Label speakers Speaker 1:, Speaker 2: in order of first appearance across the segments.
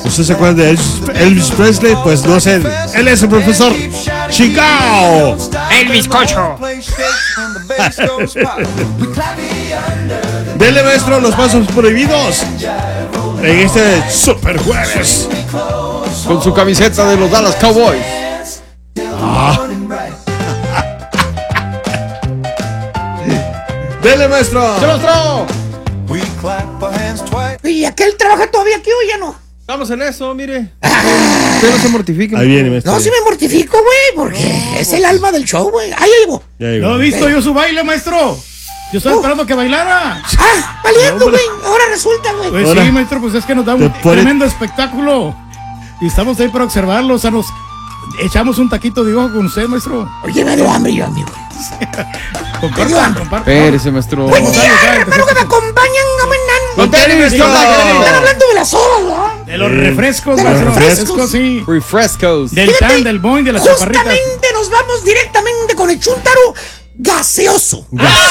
Speaker 1: ¿Usted se acuerda de Elvis Presley? Pues no sé, él es el profesor Chicago.
Speaker 2: El bizcocho.
Speaker 1: Dele, maestro, los pasos prohibidos en este super jueves.
Speaker 3: Con su camiseta de los Dallas Cowboys.
Speaker 1: Dele, maestro.
Speaker 3: ¡Se mostró!
Speaker 4: ¿Y aquel trabaja todavía aquí o ya no?
Speaker 3: Estamos en eso, mire. Usted no se mortifique.
Speaker 1: Ahí viene, maestro.
Speaker 4: No, sí me mortifico, güey, porque es el alma del show, güey. Ahí llevo.
Speaker 1: Ya llegó.
Speaker 5: No he visto yo su baile, maestro. Yo estaba esperando que bailara.
Speaker 4: Ah, valiendo, güey. Ahora resulta, güey.
Speaker 5: Pues
Speaker 1: Ahora,
Speaker 5: sí, maestro, pues es que nos da un
Speaker 1: te pone-
Speaker 5: tremendo espectáculo. Y estamos ahí para observarlo. O sea, nos echamos un taquito de ojo con usted, maestro.
Speaker 4: Oye, me dio hambre yo, amigo.
Speaker 5: Comparta.
Speaker 3: Espérese, maestro.
Speaker 4: Buen
Speaker 5: Vamos,
Speaker 4: día,
Speaker 5: dale,
Speaker 4: hermano, que me acompañan,
Speaker 3: Con tenis,
Speaker 4: Están hablando de las sodas, ¿verdad?
Speaker 5: De los refrescos,
Speaker 4: De los
Speaker 5: maestro.
Speaker 4: refrescos.
Speaker 5: Sí.
Speaker 3: Refrescos.
Speaker 5: Del tan, del boing, de las chaparritas.
Speaker 4: Justamente nos vamos directamente con el chúntaro gaseoso.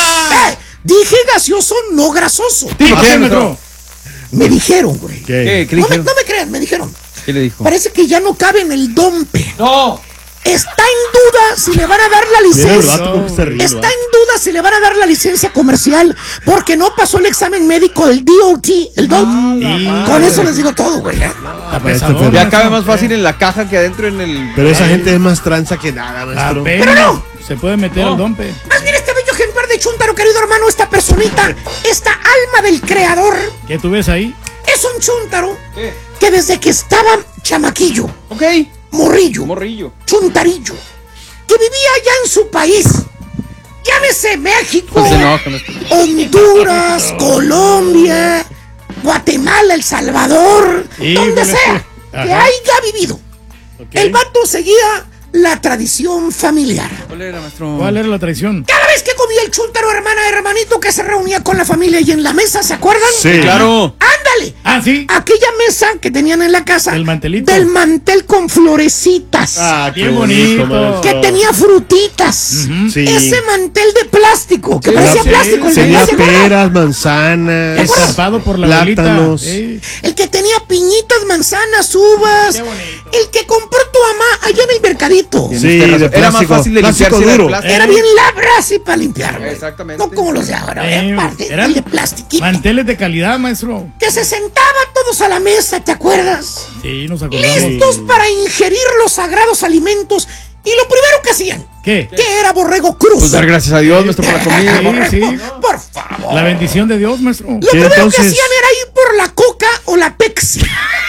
Speaker 4: Dije gaseoso, no grasoso.
Speaker 5: ¿Por
Speaker 3: ¿Qué,
Speaker 5: qué,
Speaker 3: maestro?
Speaker 5: maestro?
Speaker 4: Me dijeron, güey.
Speaker 1: ¿Qué?
Speaker 3: ¿Qué le dijeron?
Speaker 4: No me crean, me dijeron.
Speaker 3: ¿Qué le dijo?
Speaker 4: Parece que ya no cabe en el dompe.
Speaker 3: ¡No!
Speaker 4: Está en duda si le van a dar la
Speaker 1: Mira el
Speaker 4: licencia.
Speaker 1: vato cómo se ríe,
Speaker 4: Está
Speaker 1: el vato.
Speaker 4: en duda si le van a dar la licencia comercial porque no pasó el examen médico del DOT, el DOT. Con eso les digo todo, güey.
Speaker 5: Está
Speaker 1: Maestro,
Speaker 5: pesadón,
Speaker 3: Ya
Speaker 5: maestro.
Speaker 3: cabe más fácil en la caja que adentro en el.
Speaker 1: Pero esa gente es más tranza que nada, maestro.
Speaker 5: Apenas
Speaker 4: Pero no.
Speaker 5: se puede meter al dompe.
Speaker 4: Más bien este bello ejemplar de chúntaro, querido hermano, esta personita, esta alma del creador,
Speaker 5: ¿Qué tú ves ahí?
Speaker 4: es un chúntaro
Speaker 3: ¿Qué?
Speaker 4: que desde que estaba chamaquillo,
Speaker 3: Ok.
Speaker 4: morrillo,
Speaker 3: Morrillo.
Speaker 4: chuntarillo, que vivía allá en su país, llámese México,
Speaker 3: No se enoja, maestro.
Speaker 4: Honduras, Colombia, Guatemala, El Salvador,
Speaker 5: Híjole.
Speaker 4: donde sea que
Speaker 5: Ajá.
Speaker 4: haya vivido. El vato seguía la tradición familiar.
Speaker 3: ¿Cuál era, maestro?
Speaker 5: ¿Cuál era la traición?
Speaker 4: Cada vez que comía el chúntaro, hermanito, que se reunía con la familia y en la mesa, ¿se acuerdan?
Speaker 1: Sí.
Speaker 3: Claro.
Speaker 4: ¡Ándale!
Speaker 5: Ah, sí.
Speaker 4: Aquella mesa que tenían en la casa.
Speaker 5: Del mantelito.
Speaker 4: Del mantel con florecitas.
Speaker 1: Ah, qué
Speaker 5: Bien
Speaker 1: bonito,
Speaker 5: bonito.
Speaker 1: maestro.
Speaker 4: Que tenía frutitas.
Speaker 1: Sí.
Speaker 4: Ese mantel de plástico. Que
Speaker 5: Sí,
Speaker 4: parecía
Speaker 5: sí,
Speaker 4: plástico. el
Speaker 1: Tenía
Speaker 4: mantel, ¿se acuerdan?
Speaker 1: peras, manzanas,
Speaker 5: Estampado por la
Speaker 1: plátanos.
Speaker 5: abuelita.
Speaker 4: El que tenía piñitas, manzanas, uvas.
Speaker 5: Qué bonito.
Speaker 4: El que compró tu mamá allá en el mercadito.
Speaker 1: Sí,
Speaker 3: Tienes
Speaker 1: de
Speaker 3: razón. Era más
Speaker 1: plástico,
Speaker 3: fácil de
Speaker 1: plástico
Speaker 3: limpiar si era de
Speaker 1: duro.
Speaker 3: plástico.
Speaker 4: Era bien labra así para limpiar, güey.
Speaker 3: Exactamente.
Speaker 4: No como los de ahora, güey. Aparte,
Speaker 5: Eran
Speaker 4: de plastiquito.
Speaker 5: manteles de calidad, maestro.
Speaker 4: Que se sentaban todos a la mesa, ¿te acuerdas?
Speaker 5: Sí, nos acordamos.
Speaker 4: Listos para ingerir los sagrados alimentos. Y lo primero que hacían,
Speaker 5: ¿Qué?
Speaker 4: que era borrego cruz.
Speaker 3: Pues dar gracias a Dios, maestro, por la comida.
Speaker 5: Sí, sí.
Speaker 4: Por favor.
Speaker 5: La bendición de Dios, maestro.
Speaker 4: Lo
Speaker 1: Sí,
Speaker 4: primero que
Speaker 1: entonces-
Speaker 4: hacían era ir por la coca o la Pepsi.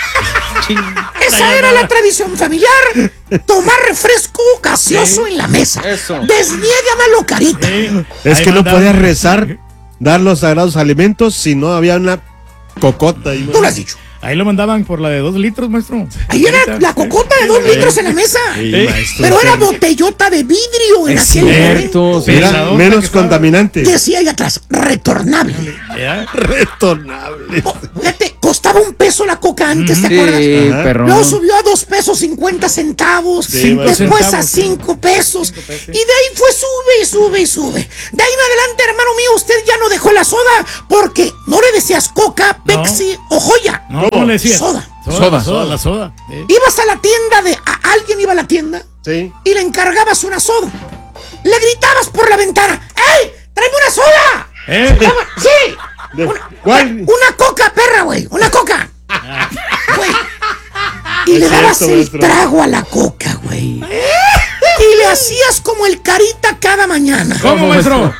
Speaker 4: Esa era la tradición familiar. Tomar refresco gaseoso en la mesa.
Speaker 3: Eso.
Speaker 4: Desniégamelo, carita.
Speaker 5: Sí.
Speaker 1: Es
Speaker 5: Ahí
Speaker 1: que no
Speaker 5: mandaban-
Speaker 1: podías rezar, dar los sagrados alimentos si no había una cocota. ahí,
Speaker 4: Tú lo has dicho.
Speaker 5: Ahí lo mandaban por la de 2 litros, maestro.
Speaker 4: Ahí era la cocota de 2 litros en la mesa.
Speaker 1: Sí, maestro.
Speaker 4: Pero era botellota de vidrio en
Speaker 3: Es
Speaker 4: aquel
Speaker 3: cierto,
Speaker 4: momento.
Speaker 3: sí.
Speaker 1: Era
Speaker 5: pesadota
Speaker 1: menos
Speaker 5: que estaba.
Speaker 1: contaminante.
Speaker 4: Decía ahí atrás, retornable.
Speaker 5: ¿Ya?
Speaker 1: Retornable.
Speaker 4: Fíjate, costaba $1 la coca antes, ¿te acuerdas?
Speaker 3: Sí,
Speaker 1: Ajá.
Speaker 3: perrón.
Speaker 4: Luego subió a $2.50.
Speaker 1: Sí,
Speaker 4: Después a
Speaker 5: centavos.
Speaker 4: 5 pesos. Y de ahí fue sube y sube y sube. De ahí en adelante, hermano mío, usted ya no dejó la soda porque no le decías coca, Pepsi o joya.
Speaker 5: No, ¿cómo le decías?
Speaker 4: Soda.
Speaker 3: Soda.
Speaker 5: La soda. Sí.
Speaker 4: Ibas a la tienda de... alguien iba a la tienda
Speaker 1: Sí.
Speaker 4: y le encargabas una soda. Le gritabas por la ventana. ¡Ey! ¡Tráeme una soda! ¡Sí!
Speaker 1: De-
Speaker 4: Una,
Speaker 1: ¿Cuál?
Speaker 4: una coca, perra, güey. Una coca. Güey. Y
Speaker 1: Es
Speaker 4: le dabas
Speaker 1: cierto,
Speaker 4: el
Speaker 1: maestro.
Speaker 4: trago a la coca, güey. Y le hacías como el carita cada mañana.
Speaker 5: ¿Cómo, maestro?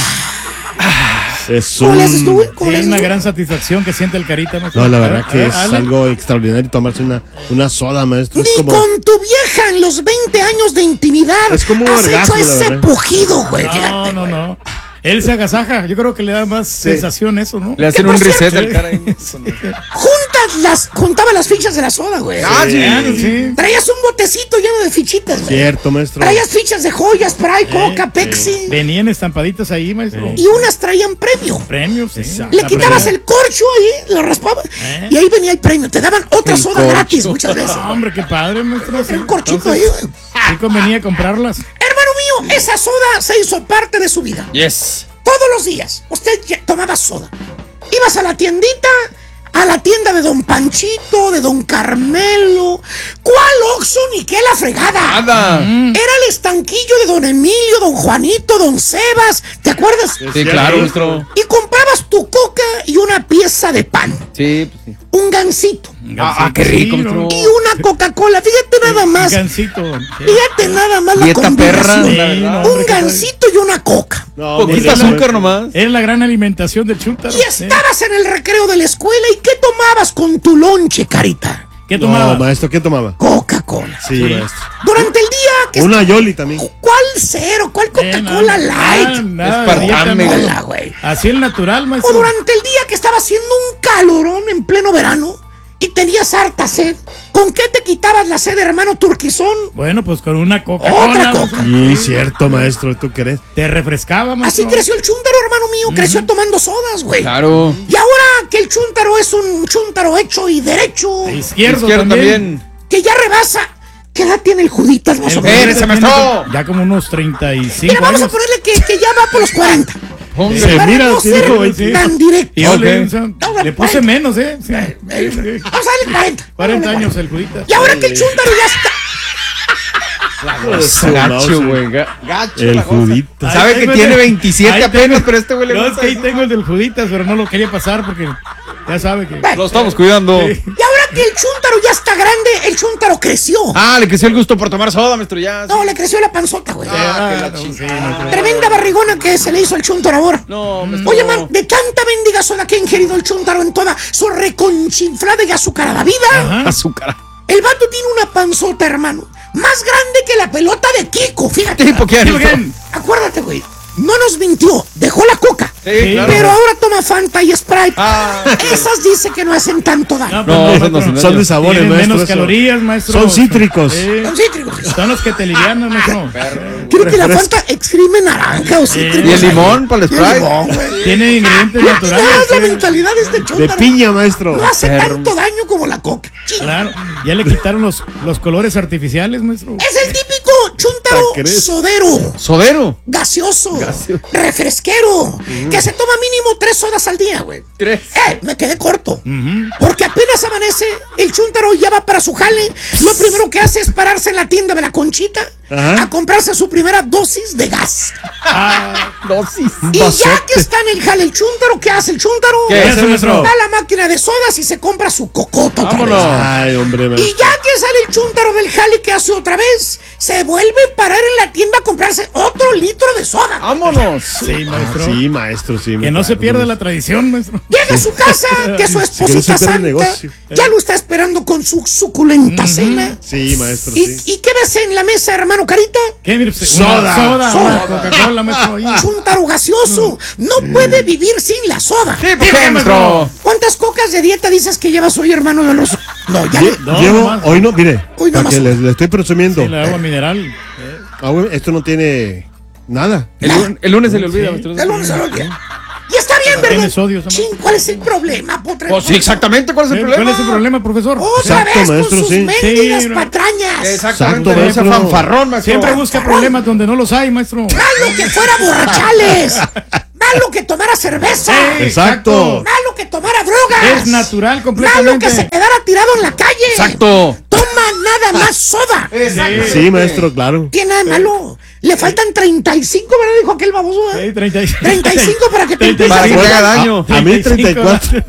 Speaker 1: Es
Speaker 4: ¿Cómo le haces tú,
Speaker 1: un...
Speaker 4: güey? ¿Cómo
Speaker 5: Sí,
Speaker 4: le
Speaker 5: es
Speaker 4: haces
Speaker 5: una
Speaker 4: tú?
Speaker 5: gran satisfacción que siente el carita, maestro.
Speaker 1: No, la
Speaker 5: A
Speaker 1: verdad
Speaker 5: ver,
Speaker 1: que
Speaker 5: a ver,
Speaker 1: es
Speaker 5: dale.
Speaker 1: algo extraordinario tomarse una soda, maestro.
Speaker 4: Ni
Speaker 1: Es como...
Speaker 4: con tu vieja en los 20 años de intimidad
Speaker 1: Es como un
Speaker 4: has
Speaker 1: orgasmo,
Speaker 4: hecho
Speaker 1: la
Speaker 4: ese
Speaker 1: verdad.
Speaker 4: pujido, güey.
Speaker 5: No,
Speaker 4: Fíjate,
Speaker 5: no,
Speaker 4: güey.
Speaker 5: no. Él se agasaja. Yo creo que le da más sensación eso, ¿no?
Speaker 3: Le hacen
Speaker 4: por
Speaker 3: un reset
Speaker 4: cierto-
Speaker 3: al cara ahí.
Speaker 4: Juntaba las fichas de la soda, güey.
Speaker 3: Ah, sí.
Speaker 5: Sí.
Speaker 4: Traías un botecito lleno de fichitas, güey.
Speaker 1: Cierto, maestro.
Speaker 4: Traías fichas de joyas, Sprite, Coca, Pepsi.
Speaker 5: Venían estampaditas ahí, maestro.
Speaker 4: Y unas traían premio.
Speaker 5: Premios, sí.
Speaker 4: Le
Speaker 5: La
Speaker 4: quitabas
Speaker 5: premia.
Speaker 4: el corcho ahí, lo raspabas. Y ahí venía el premio. Te daban otra
Speaker 3: El
Speaker 4: soda
Speaker 3: corcho.
Speaker 4: gratis muchas veces.
Speaker 5: No, hombre, qué padre, maestro.
Speaker 4: Un corchito ahí,
Speaker 5: Entonces,
Speaker 4: güey.
Speaker 5: sí convenía comprarlas.
Speaker 4: Hermano mío, esa soda se hizo parte de su vida.
Speaker 3: Yes.
Speaker 4: Todos los días usted tomaba soda. Ibas a la tiendita, a la tienda de Don Panchito, de Don Carmelo. ¿Cuál Oxxo ni qué la fregada?
Speaker 3: Nada.
Speaker 4: Era el estanquillo de Don Emilio, Don Juanito, Don Sebas. ¿Te acuerdas?
Speaker 3: Sí, claro, maestro.
Speaker 4: Y comprabas tu coca y una pieza de pan.
Speaker 3: Sí, pues sí.
Speaker 4: Un gansito.
Speaker 3: Qué rico, maestro.
Speaker 4: Y una Coca-Cola. Fíjate nada más.
Speaker 5: Gansito.
Speaker 4: Fíjate nada más la
Speaker 3: Dieta perra.
Speaker 4: combinación.
Speaker 5: Sí, no,
Speaker 4: Un
Speaker 5: hombre,
Speaker 4: gansito y una coca.
Speaker 1: No,
Speaker 3: Poquita
Speaker 1: hombre,
Speaker 3: azúcar nomás.
Speaker 5: Es la gran alimentación del chúntaro.
Speaker 4: Y estabas en el recreo de la escuela. ¿Y qué tomabas con tu lonche, carita?
Speaker 5: ¿Qué
Speaker 1: No,
Speaker 5: tomaba?
Speaker 1: maestro, ¿qué tomaba?
Speaker 4: Coca-Cola.
Speaker 1: Sí, maestro.
Speaker 4: Durante el día que
Speaker 1: Una Yoli también.
Speaker 4: ¿Cuál cero? ¿Cuál Coca-Cola Light?
Speaker 5: Nada,
Speaker 3: Espartame,
Speaker 5: dieta,
Speaker 4: Hola,
Speaker 5: no.
Speaker 4: güey.
Speaker 5: Así el natural,
Speaker 4: O
Speaker 5: maestro.
Speaker 4: durante el día que estaba haciendo un calorón en pleno verano y tenías harta sed. ¿Con qué te quitabas la sed, hermano Turquizón?
Speaker 5: Bueno, pues con una
Speaker 4: Otra
Speaker 5: Coca-Cola.
Speaker 4: Coca.
Speaker 1: Sí, cierto, maestro, ¿tú crees?
Speaker 5: Te refrescaba, maestro.
Speaker 4: Así creció el chúntaro, hermano mío. Creció tomando sodas, güey.
Speaker 3: Claro.
Speaker 4: Y ahora que el chúntaro es un chúntaro hecho y derecho,
Speaker 5: Izquierdo,
Speaker 3: Izquierdo
Speaker 5: también.
Speaker 3: también.
Speaker 4: que ya rebasa. ¿Qué edad tiene el Juditas, más o menos?
Speaker 3: Espérese, maestro.
Speaker 5: Ya como unos 35
Speaker 4: Mira, vamos a
Speaker 5: años.
Speaker 4: ponerle que ya va por los 20.
Speaker 3: Póngale.
Speaker 1: Sí,
Speaker 4: Para
Speaker 1: mira,
Speaker 4: no
Speaker 1: tiene
Speaker 4: ser
Speaker 1: como 20.
Speaker 4: tan directo.
Speaker 5: Y yo
Speaker 3: Ok.
Speaker 5: le puse menos, ¿eh? Sí.
Speaker 4: Vamos a darle 40.
Speaker 5: 40 años el Judita.
Speaker 4: Y ahora que el chúntaro ya está.
Speaker 3: Gacho, güey. Gacho.
Speaker 1: El
Speaker 3: la cosa.
Speaker 1: Judita.
Speaker 3: Sabe que tiene 27
Speaker 5: Ahí
Speaker 3: apenas,
Speaker 5: tengo-
Speaker 3: pero este güey le
Speaker 5: No, es
Speaker 3: gusta
Speaker 5: que ahí
Speaker 3: eso.
Speaker 5: tengo el del Juditas, pero no lo quería pasar porque ya sabe que.
Speaker 3: Lo estamos cuidando.
Speaker 4: Y ahora que el chúntaro ya está grande, el chúntaro creció.
Speaker 3: Ah, le creció el gusto por tomar soda, maestro, ya.
Speaker 4: No, le creció la panzota, güey.
Speaker 3: que la
Speaker 5: no,
Speaker 3: chingada.
Speaker 5: sí, maestro.
Speaker 4: Tremenda barrigona que se le hizo al chúntaro ahora.
Speaker 3: No, maestro.
Speaker 4: Oye, man, de tanta mendiga soda que ha ingerido el chúntaro en toda su reconchinflada y azucarada vida,
Speaker 5: Ajá.
Speaker 3: Azúcar.
Speaker 4: el vato tiene una panzota, hermano, más grande que la pelota de Kiko, fíjate.
Speaker 3: Tipo, ¿qué
Speaker 5: Sí,
Speaker 3: maestro?
Speaker 5: bien.
Speaker 4: Acuérdate, güey, no nos mintió, dejó la coca,
Speaker 3: Sí, claro.
Speaker 4: pero ahora toma Fanta y Sprite.
Speaker 3: Ah.
Speaker 4: Esas dice que no hacen tanto daño.
Speaker 5: pues
Speaker 3: No,
Speaker 5: no,
Speaker 3: esos no
Speaker 5: maestro.
Speaker 3: son
Speaker 1: Son de sabores,
Speaker 5: Tienen
Speaker 1: maestro.
Speaker 5: menos
Speaker 1: eso.
Speaker 5: calorías, maestro.
Speaker 1: Son cítricos.
Speaker 5: Sí.
Speaker 4: Son cítricos.
Speaker 5: Son los que te livianan, maestro.
Speaker 4: Creo que la Fanta exprime naranja o cítricos.
Speaker 3: Y el limón para el
Speaker 4: Y el
Speaker 3: Sprite.
Speaker 4: limón, güey.
Speaker 5: Tiene ingredientes
Speaker 4: Ya
Speaker 5: naturales.
Speaker 4: es la
Speaker 5: sí.
Speaker 4: mentalidad de este
Speaker 1: De
Speaker 4: chúntaro.
Speaker 1: piña, maestro.
Speaker 4: No hace tanto daño como la coca. Chinga.
Speaker 5: Claro. Ya le quitaron los colores artificiales, maestro.
Speaker 4: Es el típico chúntaro
Speaker 1: ¿Te crees?
Speaker 4: sodero,
Speaker 3: Sodero.
Speaker 4: gaseoso, refresquero, que se toma mínimo 3 sodas al día, güey.
Speaker 3: 3.
Speaker 4: Me quedé corto. Porque apenas amanece, el chúntaro ya va para su jale. Lo primero que hace es pararse en la tienda de la Conchita
Speaker 1: Ajá.
Speaker 4: a comprarse su primera dosis de gas.
Speaker 3: Dosis.
Speaker 4: Y ya que está en el jale el chúntaro, ¿qué hace el chúntaro?
Speaker 3: ¿Qué
Speaker 5: hace, maestro?
Speaker 4: Va a la máquina de sodas y se compra su cocota otra
Speaker 3: Vámonos.
Speaker 4: vez.
Speaker 1: Ay, hombre,
Speaker 4: Y
Speaker 1: maestro.
Speaker 4: ya que sale el chúntaro del jale, ¿qué hace otra vez? Se vuelve a parar en la tienda a comprarse otro litro de soda.
Speaker 3: Vámonos.
Speaker 5: Sí, maestro.
Speaker 1: Sí, maestro, sí.
Speaker 5: Que no se pierda la tradición, maestro.
Speaker 4: Llega a su casa, que su
Speaker 1: que no
Speaker 4: esposita
Speaker 1: se pierda el
Speaker 4: santa
Speaker 1: negocio.
Speaker 4: ya lo está esperando con su suculenta cena.
Speaker 1: Sí, maestro,
Speaker 4: ¿Y,
Speaker 1: sí.
Speaker 4: ¿Y qué ves en la mesa, hermano Carita?
Speaker 5: ¿Qué? Mire, pues,
Speaker 1: Soda.
Speaker 5: Una soda,
Speaker 4: Soda.
Speaker 5: una Coca-Cola, maestro. Ahí.
Speaker 4: Chúntaro gaseoso. No puede vivir sin la soda.
Speaker 3: Sí, ¿por qué, maestro?
Speaker 4: ¿Cuántas cocas de dieta dices que llevas hoy, hermano de los... No, ya le...
Speaker 5: No,
Speaker 1: Llevo,
Speaker 5: nomás.
Speaker 1: hoy no, mire,
Speaker 4: Hoy
Speaker 1: para
Speaker 4: nomás.
Speaker 1: que le estoy presumiendo.
Speaker 5: Sí, la agua mineral.
Speaker 1: Esto no tiene nada.
Speaker 3: El lunes se le olvida, maestro.
Speaker 4: El lunes se lo olvida. Y está bien,
Speaker 5: Tiene
Speaker 4: ¿verdad?
Speaker 5: sodio, esa
Speaker 4: Chin, ¿cuál es el problema, potre?
Speaker 3: Pues sí, exactamente. ¿Cuál es el problema?
Speaker 5: ¿Cuál es el problema, profesor?
Speaker 4: Otra
Speaker 1: Exacto,
Speaker 4: vez
Speaker 1: maestro,
Speaker 4: con sus
Speaker 1: sí.
Speaker 4: mendigas
Speaker 5: Sí, no.
Speaker 4: patrañas.
Speaker 3: Exactamente.
Speaker 1: Exacto,
Speaker 3: Ese
Speaker 1: maestro.
Speaker 3: fanfarrón, maestro.
Speaker 5: Siempre busca problemas donde no los hay, maestro.
Speaker 4: Malo que fuera borrachales. Malo que tomara cerveza.
Speaker 1: Exacto.
Speaker 4: Malo que tomara drogas.
Speaker 5: Es natural
Speaker 4: Malo
Speaker 5: completamente.
Speaker 4: que se quedara tirado en la calle.
Speaker 3: Exacto.
Speaker 4: Toma nada más soda.
Speaker 1: Sí, maestro, claro.
Speaker 4: Tiene nada de malo. Le faltan 35, ¿verdad? Dijo aquel baboso. ¿eh?
Speaker 5: Sí, 35.
Speaker 4: 35 para que te empieces
Speaker 3: Para
Speaker 4: a
Speaker 3: que le
Speaker 4: cuidar.
Speaker 3: haga daño.
Speaker 1: A mí 34.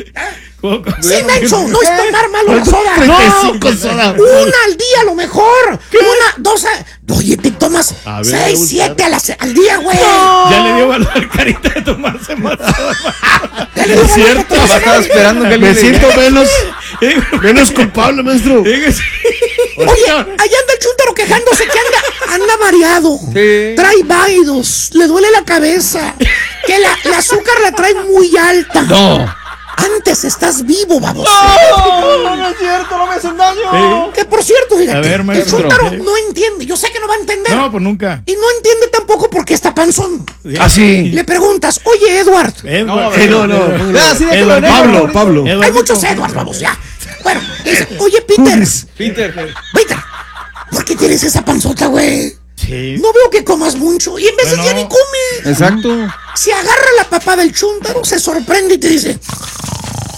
Speaker 4: Sí, menso, no es tomar malo la soda.
Speaker 1: 35 soda.
Speaker 4: Una al día a lo mejor. Una, dos. Oye, te tomas
Speaker 1: A ver,
Speaker 4: 6,
Speaker 1: voy a buscar.
Speaker 4: 7 al día, güey.
Speaker 5: Ya le dio valor carita de tomarse más soda.
Speaker 4: Ya le digo,
Speaker 1: Es cierto,
Speaker 4: que te vas a
Speaker 3: Estaba
Speaker 4: dar.
Speaker 3: esperando que
Speaker 1: Me
Speaker 3: alguien le
Speaker 1: siento
Speaker 3: dijera.
Speaker 1: menos culpable, maestro.
Speaker 4: Oye, allá anda el chúntaro quejándose que anda mareado.
Speaker 3: Sí.
Speaker 4: Trae vaidos, le duele la cabeza. Que la azúcar la trae muy alta.
Speaker 3: No.
Speaker 4: Antes estás vivo, baboso.
Speaker 3: No es cierto, no me hacen daño.
Speaker 4: Que por cierto, fíjate,
Speaker 5: A ver,
Speaker 4: el
Speaker 5: maestro.
Speaker 4: chúntaro no entiende. Yo sé que no va a entender.
Speaker 5: No, pues nunca.
Speaker 4: Y no entiende tampoco por qué está panzón.
Speaker 3: Así.
Speaker 4: Le preguntas, oye, Edward.
Speaker 5: Edward.
Speaker 1: no.
Speaker 3: Ya, así de
Speaker 5: Edward,
Speaker 1: Pablo, Pablo.
Speaker 4: Hay muchos Edwards, vamos, ya. Bueno, dice, oye, Peter.
Speaker 3: Peter.
Speaker 4: Peter, ¿por qué tienes esa panzota, güey?
Speaker 5: Sí.
Speaker 4: No veo que comas mucho. Y en veces
Speaker 5: Bueno.
Speaker 4: ya ni comes.
Speaker 3: Exacto.
Speaker 4: Si agarra la papá del chúntaro, se sorprende y te dice, no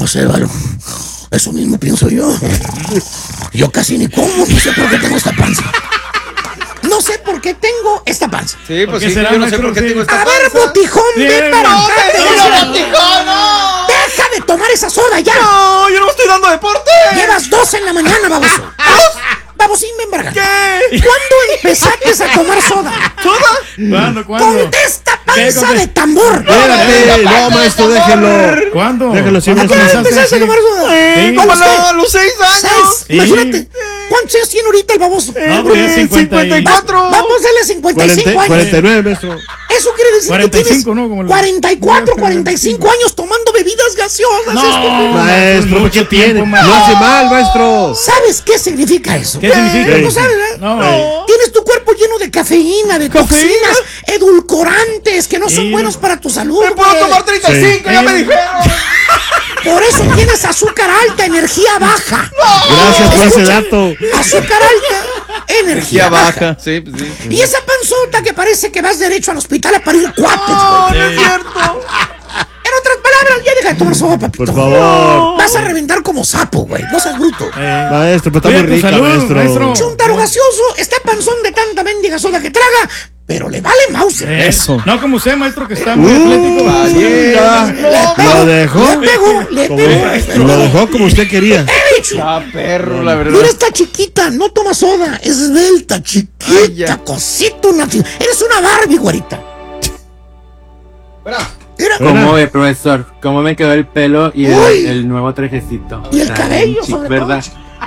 Speaker 4: No sé, Valo. Eso mismo pienso yo. Yo casi ni como, no sé por qué tengo esta panza. No sé por qué tengo esta panza.
Speaker 3: Sí, pues sí,
Speaker 5: será,
Speaker 3: yo no sé
Speaker 5: maestro?
Speaker 3: por qué
Speaker 5: Sí.
Speaker 3: tengo esta
Speaker 4: A ver,
Speaker 3: panza.
Speaker 4: botijón, ven para acá.
Speaker 3: ¡Botijón, no!
Speaker 4: Deja de tomar esa soda ya.
Speaker 3: ¡No, yo no me estoy dando deporte!
Speaker 4: Llevas 2 en la mañana, baboso. Babosín, ven para acá.
Speaker 3: ¿Qué?
Speaker 4: ¿Cuándo empezaste a tomar soda?
Speaker 5: ¿Cuándo?
Speaker 4: Contesta, panza de tambor.
Speaker 1: Espérate, no, maestro, déjelo.
Speaker 5: ¿Cuándo?
Speaker 1: Déjelo, sí,
Speaker 5: ¿Cuándo
Speaker 1: maestro.
Speaker 5: comenzaste
Speaker 4: ¿Empezaste a tomar soda?
Speaker 5: Sí.
Speaker 3: ¿Cómo
Speaker 4: usted?
Speaker 3: no? A los 6 años.
Speaker 4: 6. Imagínate. ¿Cuántos años tiene ahorita el baboso?
Speaker 5: No, pues ya
Speaker 3: 54.
Speaker 4: Vamos a darle 55 años.
Speaker 1: 49, maestro.
Speaker 4: Eso quiere decir
Speaker 5: 45,
Speaker 4: que
Speaker 5: ¿no?
Speaker 4: tienes
Speaker 5: Como el-
Speaker 4: 44, 45 años tomando bebidas gaseosas.
Speaker 5: No,
Speaker 1: Maestro,
Speaker 5: mucho
Speaker 1: ¿qué tiene?
Speaker 5: tiempo,
Speaker 1: No
Speaker 5: maestro.
Speaker 1: hace mal, maestro.
Speaker 4: ¿Sabes qué significa eso?
Speaker 5: ¿Qué significa?
Speaker 4: No sabes, ¿verdad?
Speaker 5: No.
Speaker 4: Tienes tu cuerpo lleno de cafeína, de toxinas, edulcorantes que no son
Speaker 5: Sí.
Speaker 4: buenos para tu salud.
Speaker 3: Me puedo
Speaker 4: güey.
Speaker 3: tomar 35, ya me dijeron.
Speaker 4: Por eso tienes azúcar alta, energía baja.
Speaker 1: Gracias por ese dato.
Speaker 4: Azúcar alta, energía baja.
Speaker 3: Sí, pues sí.
Speaker 4: Y esa panzota que parece que vas derecho al hospital a parir cuates,
Speaker 3: No,
Speaker 4: güey.
Speaker 3: no es cierto.
Speaker 4: En otras palabras, ya deja de tomar soda, papito.
Speaker 1: Por favor.
Speaker 4: Vas a reventar como sapo, güey. No seas bruto.
Speaker 1: Maestro, pero está
Speaker 5: Cuida
Speaker 1: muy
Speaker 5: tu
Speaker 1: rica,
Speaker 5: salud, maestro.
Speaker 4: Chuntaro gaseoso, está panzón de tanta mendiga soda que traga, pero le vale Mauser.
Speaker 3: Eso.
Speaker 5: No como usted, maestro, que está muy atlético.
Speaker 1: Lo dejó.
Speaker 4: Le pego.
Speaker 1: Lo dejó como usted quería.
Speaker 3: Ah, perro, la verdad.
Speaker 4: Mira, está chiquita, no toma soda, es esbelta, chiquita,
Speaker 3: Ay, ya.
Speaker 4: cosita, eres una Barbie, güerita.
Speaker 3: Espera.
Speaker 4: Mira,
Speaker 2: ¿Cómo ve, profesor? ¿Cómo me quedó el pelo y
Speaker 4: Uy.
Speaker 2: el nuevo trajecito?
Speaker 4: Y el
Speaker 2: Tan
Speaker 4: cabello,
Speaker 2: chic,
Speaker 4: sobre
Speaker 2: ¿verdad?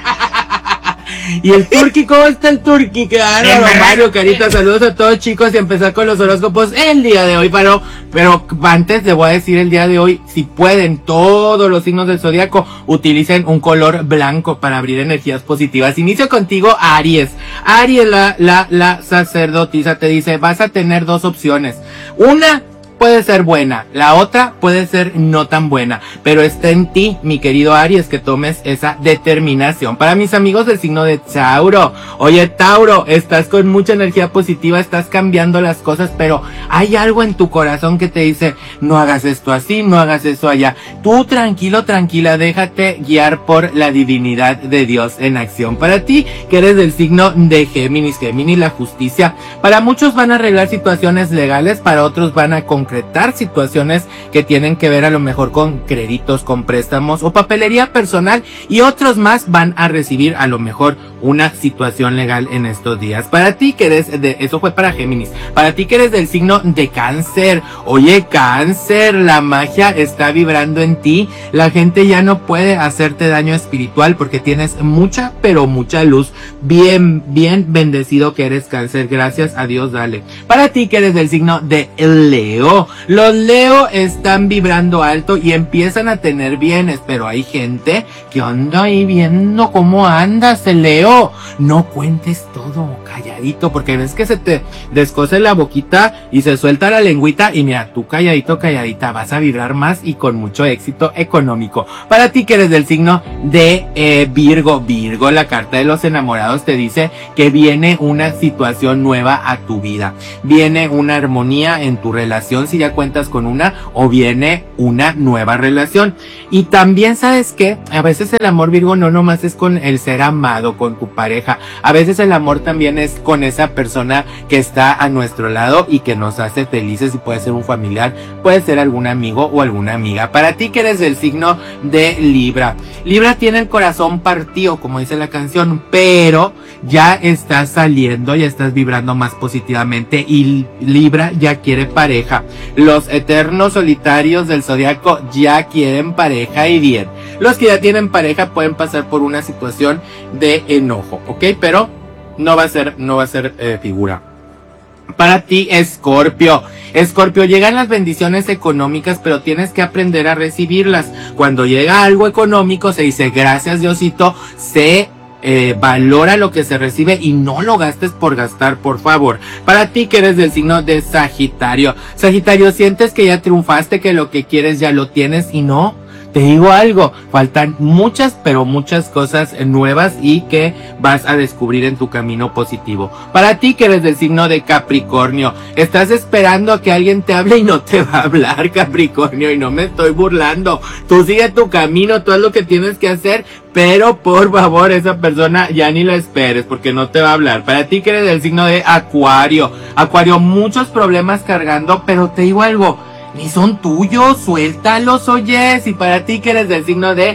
Speaker 2: ¿Y el Turqui? ¿Cómo está el Turqui? ¡Qué bárbaro, Mario, carita! Saludos a todos, chicos, y empezar con los horóscopos el día de hoy. Pero antes les voy a decir el día de hoy, si pueden, todos los signos del zodiaco utilicen un color blanco para abrir energías positivas. Inicio contigo, Aries. Aries, la sacerdotisa, te dice, vas a tener 2 opciones. Una puede ser buena, la otra puede ser no tan buena, pero está en ti, mi querido Aries, que tomes esa determinación. Para mis amigos del signo de Tauro, oye Tauro, estás con mucha energía positiva, estás cambiando las cosas, pero hay algo en tu corazón que te dice, no hagas esto así, no hagas eso allá. Tú tranquilo, tranquila, déjate guiar por la divinidad de Dios en acción. Para ti, que eres del signo de Géminis, la justicia, para muchos van a arreglar situaciones legales, para otros van a concretar situaciones que tienen que ver a lo mejor con créditos, con préstamos o papelería personal, y otros más van a recibir a lo mejor una situación legal en estos días. Para ti que eres eso fue para Géminis, para ti que eres del signo de Cáncer, oye Cáncer, la magia está vibrando en ti, la gente ya no puede hacerte daño espiritual porque tienes mucha, pero mucha luz. Bien bendecido que eres Cáncer, gracias a Dios, dale. Para ti que eres del signo de Leo, los Leo están vibrando alto y empiezan a tener bienes, pero hay gente que anda ahí viendo cómo andas, Leo. No cuentes todo, calladito, porque ves que se te descose la boquita y se suelta la lengüita, y mira, tú calladito, calladita, vas a vibrar más y con mucho éxito económico. Para ti que eres del signo de Virgo, la carta de los enamorados te dice que viene una situación nueva a tu vida, viene una armonía en tu relación si ya cuentas con una, o viene una nueva relación. Y también sabes que a veces el amor, Virgo, no nomás es con el ser amado, con tu pareja, a veces el amor también es con esa persona que está a nuestro lado y que nos hace felices, y puede ser un familiar, puede ser algún amigo o alguna amiga. Para ti que eres del signo de Libra tiene el corazón partido, como dice la canción, pero ya estás saliendo, ya estás vibrando más positivamente, y Libra ya quiere pareja. Los eternos solitarios del zodiaco ya quieren pareja, y bien, los que ya tienen pareja pueden pasar por una situación de enojo, ¿ok? Pero no va a ser figura. Para ti, Escorpio, llegan las bendiciones económicas, pero tienes que aprender a recibirlas. Cuando llega algo económico, se dice gracias, Diosito, se valora lo que se recibe y no lo gastes por gastar, por favor. Para ti que eres del signo de Sagitario, sientes que ya triunfaste, que lo que quieres ya lo tienes, y no, te digo algo, faltan muchas, pero muchas cosas nuevas y que vas a descubrir en tu camino positivo. Para ti que eres del signo de Capricornio, estás esperando a que alguien te hable y no te va a hablar, Capricornio, y no me estoy burlando. Tú sigue tu camino, tú haz lo que tienes que hacer, pero por favor, esa persona ya ni la esperes porque no te va a hablar. Para ti que eres del signo de Acuario, muchos problemas cargando, pero te digo algo, ni son tuyos, suéltalos, oyes. Y para ti que eres del signo de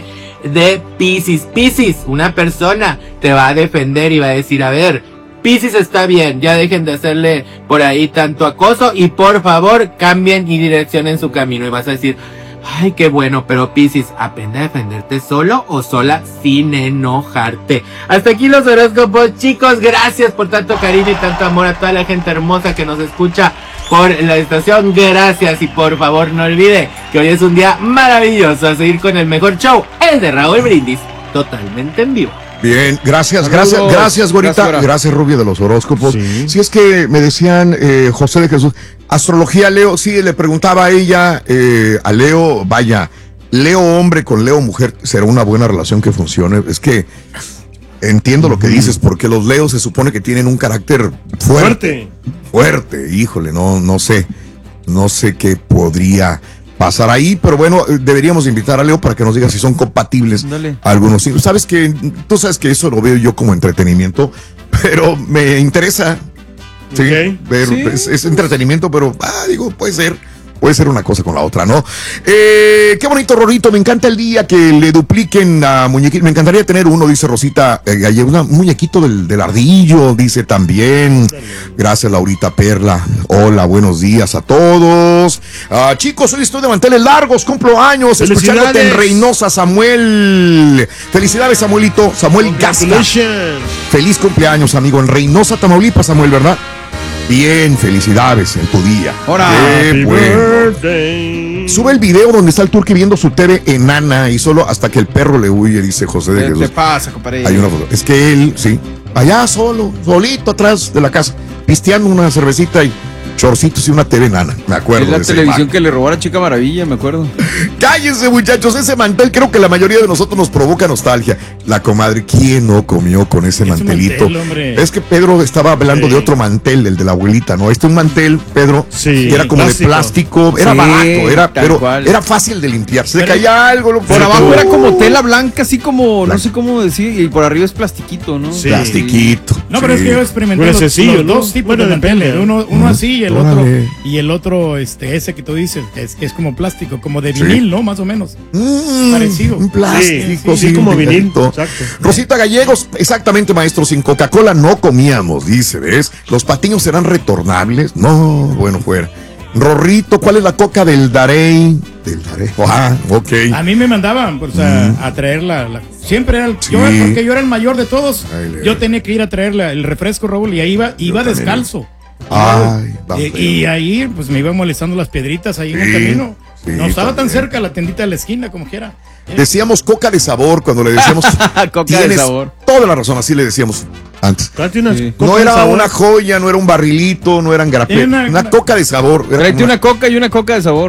Speaker 2: Piscis, una persona te va a defender y va a decir, a ver, Piscis está bien, ya dejen de hacerle por ahí tanto acoso y por favor cambien y direccionen su camino. Y vas a decir, ay, qué bueno, pero Piscis, aprende a defenderte solo o sola sin enojarte. Hasta aquí los horóscopos, chicos. Gracias por tanto cariño y tanto amor a toda la gente hermosa que nos escucha por la estación. Gracias, y por favor no olvide que hoy es un día maravilloso a seguir con el mejor show, el de Raúl Brindis, totalmente en vivo.
Speaker 6: Bien, gracias,
Speaker 3: Saludos.
Speaker 6: Gorita. Gracias, Rubio, de los horóscopos.
Speaker 1: Sí.
Speaker 6: Si es que me decían, José de Jesús, astrología, Leo, sí, le preguntaba a ella, a Leo, vaya, Leo hombre con Leo mujer, ¿será una buena relación que funcione? Es que entiendo lo que dices, porque los Leos se supone que tienen un carácter fuerte, híjole, no sé qué podría pasar ahí, pero bueno, deberíamos invitar a Leo para que nos diga si son compatibles.
Speaker 3: Dale.
Speaker 6: Algunos. Tú sabes que eso lo veo yo como entretenimiento, pero me interesa. Sí,
Speaker 1: Ok.
Speaker 6: ver,
Speaker 3: Sí.
Speaker 6: es entretenimiento, pero digo, puede ser una cosa con la otra, ¿no? Qué bonito, Rorito, me encanta el día que le dupliquen a muñequito. Me encantaría tener uno, dice Rosita Gallego, un muñequito del ardillo, dice también. Gracias, Laurita Perla. Hola, buenos días a todos. Chicos, hoy estoy de manteles largos, cumplo años, escuchándote en
Speaker 1: ¡Felicidades!
Speaker 6: Reynosa, Samuel. Felicidades, Samuelito, Samuel Gasca.
Speaker 1: Congratulations.
Speaker 6: Feliz cumpleaños, amigo, en Reynosa, Tamaulipas, Samuel, ¿verdad? Bien, felicidades en tu día.
Speaker 3: Ahora.
Speaker 6: Qué
Speaker 1: Happy
Speaker 6: bueno.
Speaker 1: birthday.
Speaker 6: Sube el video donde está el Turqui viendo su TV enana y solo hasta que el perro le huye, dice José de
Speaker 3: ¿Qué te
Speaker 6: Jesús.
Speaker 3: pasa, compadre?
Speaker 6: Hay una foto. Es que él, sí, allá solito atrás de la casa, pisteando una cervecita y chorcitos y una TV enana. Me acuerdo
Speaker 3: Es la
Speaker 6: de esa
Speaker 3: televisión
Speaker 6: imagen.
Speaker 3: que le robó a Chica Maravilla, me acuerdo.
Speaker 6: Cállense, muchachos, ese mantel creo que la mayoría de nosotros nos provoca nostalgia. La comadre, ¿quién no comió con ese mantelito?
Speaker 5: mantel, hombre.
Speaker 6: Es que Pedro estaba hablando
Speaker 1: Sí.
Speaker 6: de otro mantel, el de la abuelita, ¿no? Un mantel, Pedro,
Speaker 1: Sí,
Speaker 6: que era como
Speaker 1: plástico.
Speaker 6: de plástico, era
Speaker 3: Sí,
Speaker 6: barato,
Speaker 3: tal
Speaker 6: pero
Speaker 3: cual.
Speaker 6: era fácil de limpiar. Se le
Speaker 5: Pero-
Speaker 6: caía algo.
Speaker 3: Por abajo
Speaker 6: era
Speaker 3: era como tela blanca, así como,
Speaker 6: Blanca.
Speaker 3: no sé cómo decir, y por arriba es plastiquito, ¿no?
Speaker 1: Sí.
Speaker 6: plastiquito.
Speaker 5: No, pero es que yo
Speaker 6: Sí.
Speaker 5: experimenté
Speaker 1: Bueno, sencillo,
Speaker 5: los
Speaker 1: ¿no?
Speaker 5: dos tipos
Speaker 1: Bueno,
Speaker 5: de manteles.
Speaker 1: depende.
Speaker 5: Uno así y el
Speaker 6: Órale.
Speaker 5: otro, ese que tú dices, que es como plástico, como de vinil, ¿no? Más o menos.
Speaker 6: Mm,
Speaker 5: Parecido.
Speaker 6: Un plástico,
Speaker 1: Sí, como
Speaker 6: un
Speaker 1: vinil.
Speaker 6: delgadito.
Speaker 1: Exacto.
Speaker 6: Rosita Gallegos, exactamente, maestro, sin Coca-Cola no comíamos, dice, ¿ves? Los patiños serán retornables. No, bueno, fuera. Rorrito, ¿cuál es la coca del Darey? Del Darey. Ok.
Speaker 5: A mí me mandaban, pues, a traer siempre era
Speaker 6: Sí.
Speaker 5: porque yo era el mayor de todos.
Speaker 6: Ay, Leo.
Speaker 5: Yo tenía que ir a traer el refresco, Raúl, y ahí iba
Speaker 6: también.
Speaker 5: descalzo.
Speaker 6: Ay, va feo.
Speaker 5: Y ahí, pues me iba molestando las piedritas ahí en el
Speaker 6: Sí,
Speaker 5: camino.
Speaker 6: sí,
Speaker 5: No estaba tan
Speaker 6: también.
Speaker 5: cerca la tendita de la esquina, como quiera.
Speaker 6: Decíamos coca de sabor cuando le decíamos.
Speaker 3: Coca de
Speaker 6: Tienes
Speaker 3: sabor.
Speaker 6: toda la razón, así le decíamos antes.
Speaker 1: Cállate unas
Speaker 3: Sí.
Speaker 1: copas
Speaker 6: No
Speaker 1: de
Speaker 6: era
Speaker 1: sabor.
Speaker 6: una joya, no era un barrilito, no eran grapé.
Speaker 5: Era
Speaker 6: Una
Speaker 5: una-
Speaker 6: coca de sabor. Era
Speaker 3: Tráete
Speaker 6: como
Speaker 3: una coca y una coca de sabor.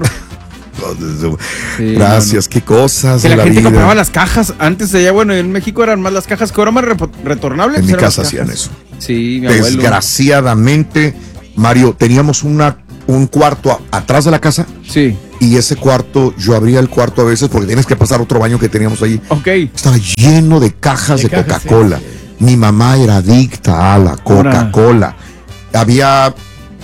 Speaker 3: Sí,
Speaker 6: Gracias, qué cosas.
Speaker 3: Que
Speaker 6: de
Speaker 3: la gente
Speaker 6: vida.
Speaker 3: compraba las cajas. Antes allá, bueno, en México eran más las cajas que ahora más retornables.
Speaker 6: En mi
Speaker 3: eran las
Speaker 6: casa hacían
Speaker 3: cajas.
Speaker 6: eso.
Speaker 3: Sí, mi abuelo.
Speaker 6: Desgraciadamente, Mario, teníamos un cuarto atrás de la casa
Speaker 3: Sí,
Speaker 6: y ese cuarto, yo abría el cuarto a veces porque tienes que pasar otro baño que teníamos allí.
Speaker 3: ok.
Speaker 6: Estaba lleno de cajas de
Speaker 5: cajas,
Speaker 6: Coca-Cola. Mi mamá era adicta a la Coca-Cola. Había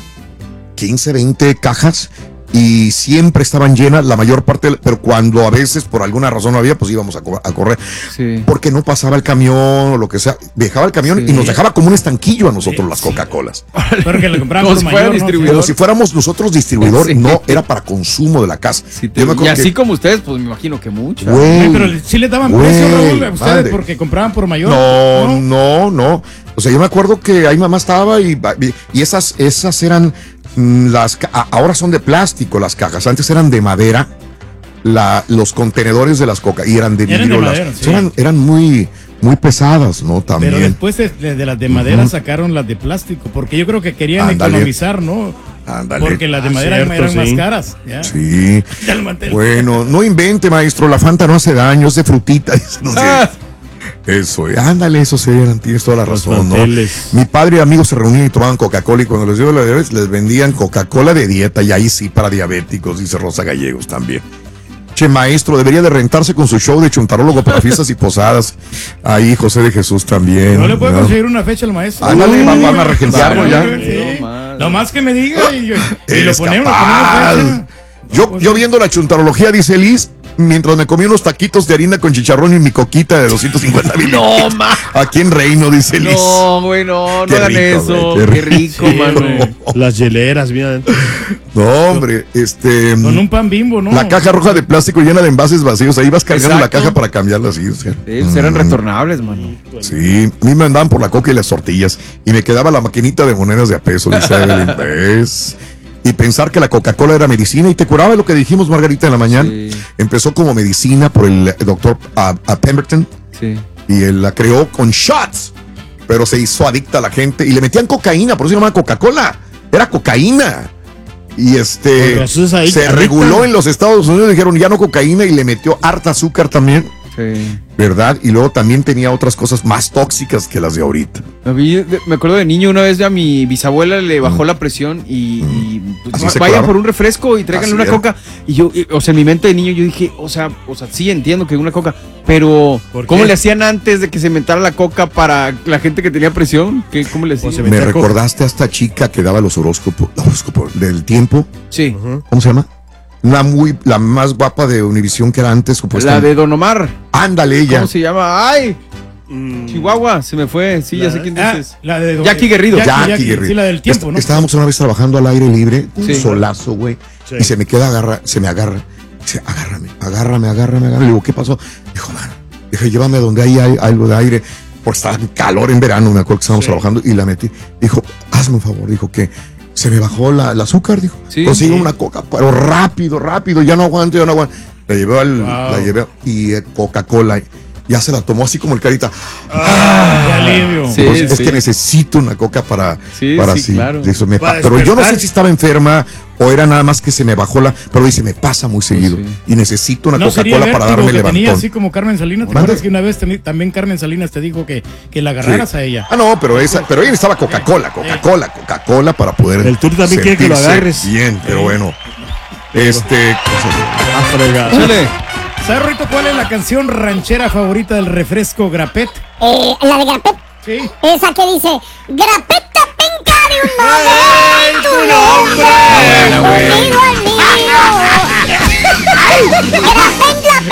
Speaker 6: 15, 20 cajas y siempre estaban llenas, la mayor parte, pero cuando a veces por alguna razón no había, pues íbamos a correr.
Speaker 3: Sí.
Speaker 6: Porque no pasaba el camión o lo que sea. Dejaba el camión
Speaker 3: Sí.
Speaker 6: y nos dejaba como un estanquillo a nosotros
Speaker 5: Sí,
Speaker 6: las
Speaker 5: sí.
Speaker 6: Coca-Colas.
Speaker 5: Porque le compraban
Speaker 3: Como
Speaker 5: por
Speaker 3: si fuera
Speaker 5: mayor, ¿no?
Speaker 3: distribuidor.
Speaker 6: Como si fuéramos nosotros distribuidor,
Speaker 3: Sí.
Speaker 6: no, era para consumo de la casa.
Speaker 3: Sí,
Speaker 6: Yo me
Speaker 3: y
Speaker 6: acuerdo
Speaker 3: así
Speaker 6: que-
Speaker 3: como ustedes, pues me imagino que mucho.
Speaker 6: Güey,
Speaker 5: Ay, pero sí le daban
Speaker 6: Güey,
Speaker 5: precio, Raúl, a ustedes
Speaker 6: madre.
Speaker 5: porque compraban por mayor.
Speaker 6: No. O sea, yo me acuerdo que ahí mamá estaba y esas eran ahora son de plástico las cajas, antes eran de madera, los contenedores de las coca y eran de
Speaker 5: Eran de
Speaker 6: vidrio.
Speaker 5: madera, sí.
Speaker 6: Eran muy pesadas, ¿no?
Speaker 5: Pero
Speaker 6: También.
Speaker 5: después de las de madera sacaron las de plástico, porque yo creo que querían
Speaker 6: Ándale.
Speaker 5: economizar, ¿no?
Speaker 6: Ándale.
Speaker 5: Porque las de madera
Speaker 1: cierto,
Speaker 5: eran más
Speaker 1: sí.
Speaker 5: caras. ¿ya?
Speaker 6: Sí.
Speaker 5: Del mantel.
Speaker 6: Bueno, no invente, maestro. La Fanta no hace daño, es de frutita. Dice, no sé. Eso, ándale, eso sí, tienes toda la
Speaker 1: Los
Speaker 6: razón, ¿no?
Speaker 1: manteles.
Speaker 6: Mi padre y amigos se reunían y tomaban Coca-Cola y cuando les dio la diabetes les vendían Coca-Cola de dieta y ahí sí para diabéticos, dice Rosa Gallegos también. Che, maestro, debería de rentarse con su show de chuntarólogo para fiestas y posadas. Ahí José de Jesús también.
Speaker 5: No le puedo
Speaker 6: ¿no?
Speaker 5: conseguir una fecha al maestro.
Speaker 6: Ándale, van a regentearlo ya.
Speaker 5: Sí.
Speaker 3: No,
Speaker 5: No más que me diga y lo
Speaker 6: Eres
Speaker 5: ponemos
Speaker 6: capaz.
Speaker 5: fecha.
Speaker 6: Yo viendo la chuntarología, dice Liz, mientras me comí unos taquitos de harina con chicharrón y mi coquita de 250 mil.
Speaker 3: No,
Speaker 6: Aquí en Reino, dice Liz.
Speaker 3: No, güey, no
Speaker 6: Qué
Speaker 3: hagan
Speaker 6: rico,
Speaker 3: eso.
Speaker 6: güey,
Speaker 3: Qué rico,
Speaker 1: Sí,
Speaker 3: mano.
Speaker 1: güey. Las hieleras, mira adentro.
Speaker 6: No, hombre,
Speaker 5: Con un pan Bimbo, ¿no?
Speaker 6: la caja roja de plástico llena de envases vacíos, ahí vas cargando
Speaker 3: Exacto.
Speaker 6: la caja para cambiarla así, o sea.
Speaker 3: Sí, pues eran retornables, mano.
Speaker 6: Sí, a mí me andaban por la coca y las tortillas y me quedaba la maquinita de monedas de a peso, dice Evelyn. ¿Ves? Y pensar que la Coca-Cola era medicina y te curaba, lo que dijimos, Margarita, en la mañana.
Speaker 3: Sí.
Speaker 6: Empezó como medicina por el doctor Pemberton
Speaker 3: Sí.
Speaker 6: y él la creó con shots, pero se hizo adicta a la gente y le metían cocaína, por eso se llamaba Coca-Cola, era cocaína. Y
Speaker 1: Con razón es ahí,
Speaker 6: se
Speaker 1: adicta.
Speaker 6: reguló en los Estados Unidos, dijeron ya no cocaína y le metió harta azúcar también,
Speaker 3: Sí.
Speaker 6: ¿verdad? Y luego también tenía otras cosas más tóxicas que las de ahorita.
Speaker 3: Me acuerdo de niño, una vez a mi bisabuela le bajó la presión y pues,
Speaker 6: Así se
Speaker 3: vaya
Speaker 6: curaba.
Speaker 3: por un refresco y tráiganle
Speaker 6: Así
Speaker 3: una
Speaker 6: era.
Speaker 3: coca. Y yo, o sea, en mi mente de niño yo dije, o sea, sí entiendo que una coca, pero
Speaker 1: ¿Por
Speaker 3: ¿cómo
Speaker 1: qué?
Speaker 3: le hacían antes de que se inventara la coca para la gente que tenía presión? ¿Cómo le hacían?
Speaker 1: se
Speaker 6: Me
Speaker 1: metía
Speaker 6: recordaste a esta chica que daba los horóscopos del tiempo,
Speaker 3: Sí,
Speaker 6: ¿cómo se llama? La más guapa de Univisión que era antes,
Speaker 3: la
Speaker 6: supuestamente.
Speaker 3: de Don Omar.
Speaker 6: Ándale, ella.
Speaker 3: ¿Cómo se llama? ¡Ay! Chihuahua, se me fue. Sí, ya sé quién dices.
Speaker 5: La de
Speaker 3: Jackie Guerrido.
Speaker 6: Jackie Guerrido.
Speaker 5: Sí, la del tiempo, ¿no?
Speaker 6: Estábamos una vez trabajando al aire libre, un
Speaker 3: Sí.
Speaker 6: solazo, güey.
Speaker 1: Sí.
Speaker 6: Y se me agarra. Dice, agárrame. Le digo, ¿qué pasó? Dijo, mano, dije, llévame a donde hay algo de aire. Porque estaba en calor en verano, me acuerdo que estábamos trabajando y la metí. Dijo, hazme un favor, dijo que se me bajó el azúcar, dijo.
Speaker 3: Sí,
Speaker 6: Consigue
Speaker 3: sí.
Speaker 6: una coca, pero rápido, ya no aguanto. La llevé y Coca-Cola. Ya se la tomó así como el carita.
Speaker 5: Qué alivio.
Speaker 3: Sí.
Speaker 6: Pues es que necesito una coca para
Speaker 3: Sí, sí, claro.
Speaker 6: eso
Speaker 1: Para
Speaker 6: pero yo no
Speaker 1: despertar.
Speaker 6: sé si estaba enferma o era nada más que se me bajó pero dice, me pasa muy seguido
Speaker 3: sí.
Speaker 6: y necesito una
Speaker 5: No sería
Speaker 6: Coca-Cola para
Speaker 5: vértigo
Speaker 6: darme
Speaker 5: que tenía
Speaker 6: levantón.
Speaker 5: así como Carmen Salinas. ¿Te
Speaker 6: ¿Mande?
Speaker 5: acuerdas que una vez también Carmen Salinas te dijo que la agarraras
Speaker 6: Sí.
Speaker 5: a ella?
Speaker 6: Ah, no, pero ella necesitaba Coca-Cola para poder.
Speaker 1: El Tour también quiere que lo
Speaker 6: sentirse
Speaker 1: agarres.
Speaker 6: Bien, pero bueno.
Speaker 1: Ah, fregado.
Speaker 3: Chale.
Speaker 5: ¿Sabes, Rito, cuál es la canción ranchera favorita del refresco Grapet?
Speaker 7: La de Grapet,
Speaker 5: Sí.
Speaker 7: esa que dice Grapeta penca de un modo tu nombre conmigo al mío. Grapet la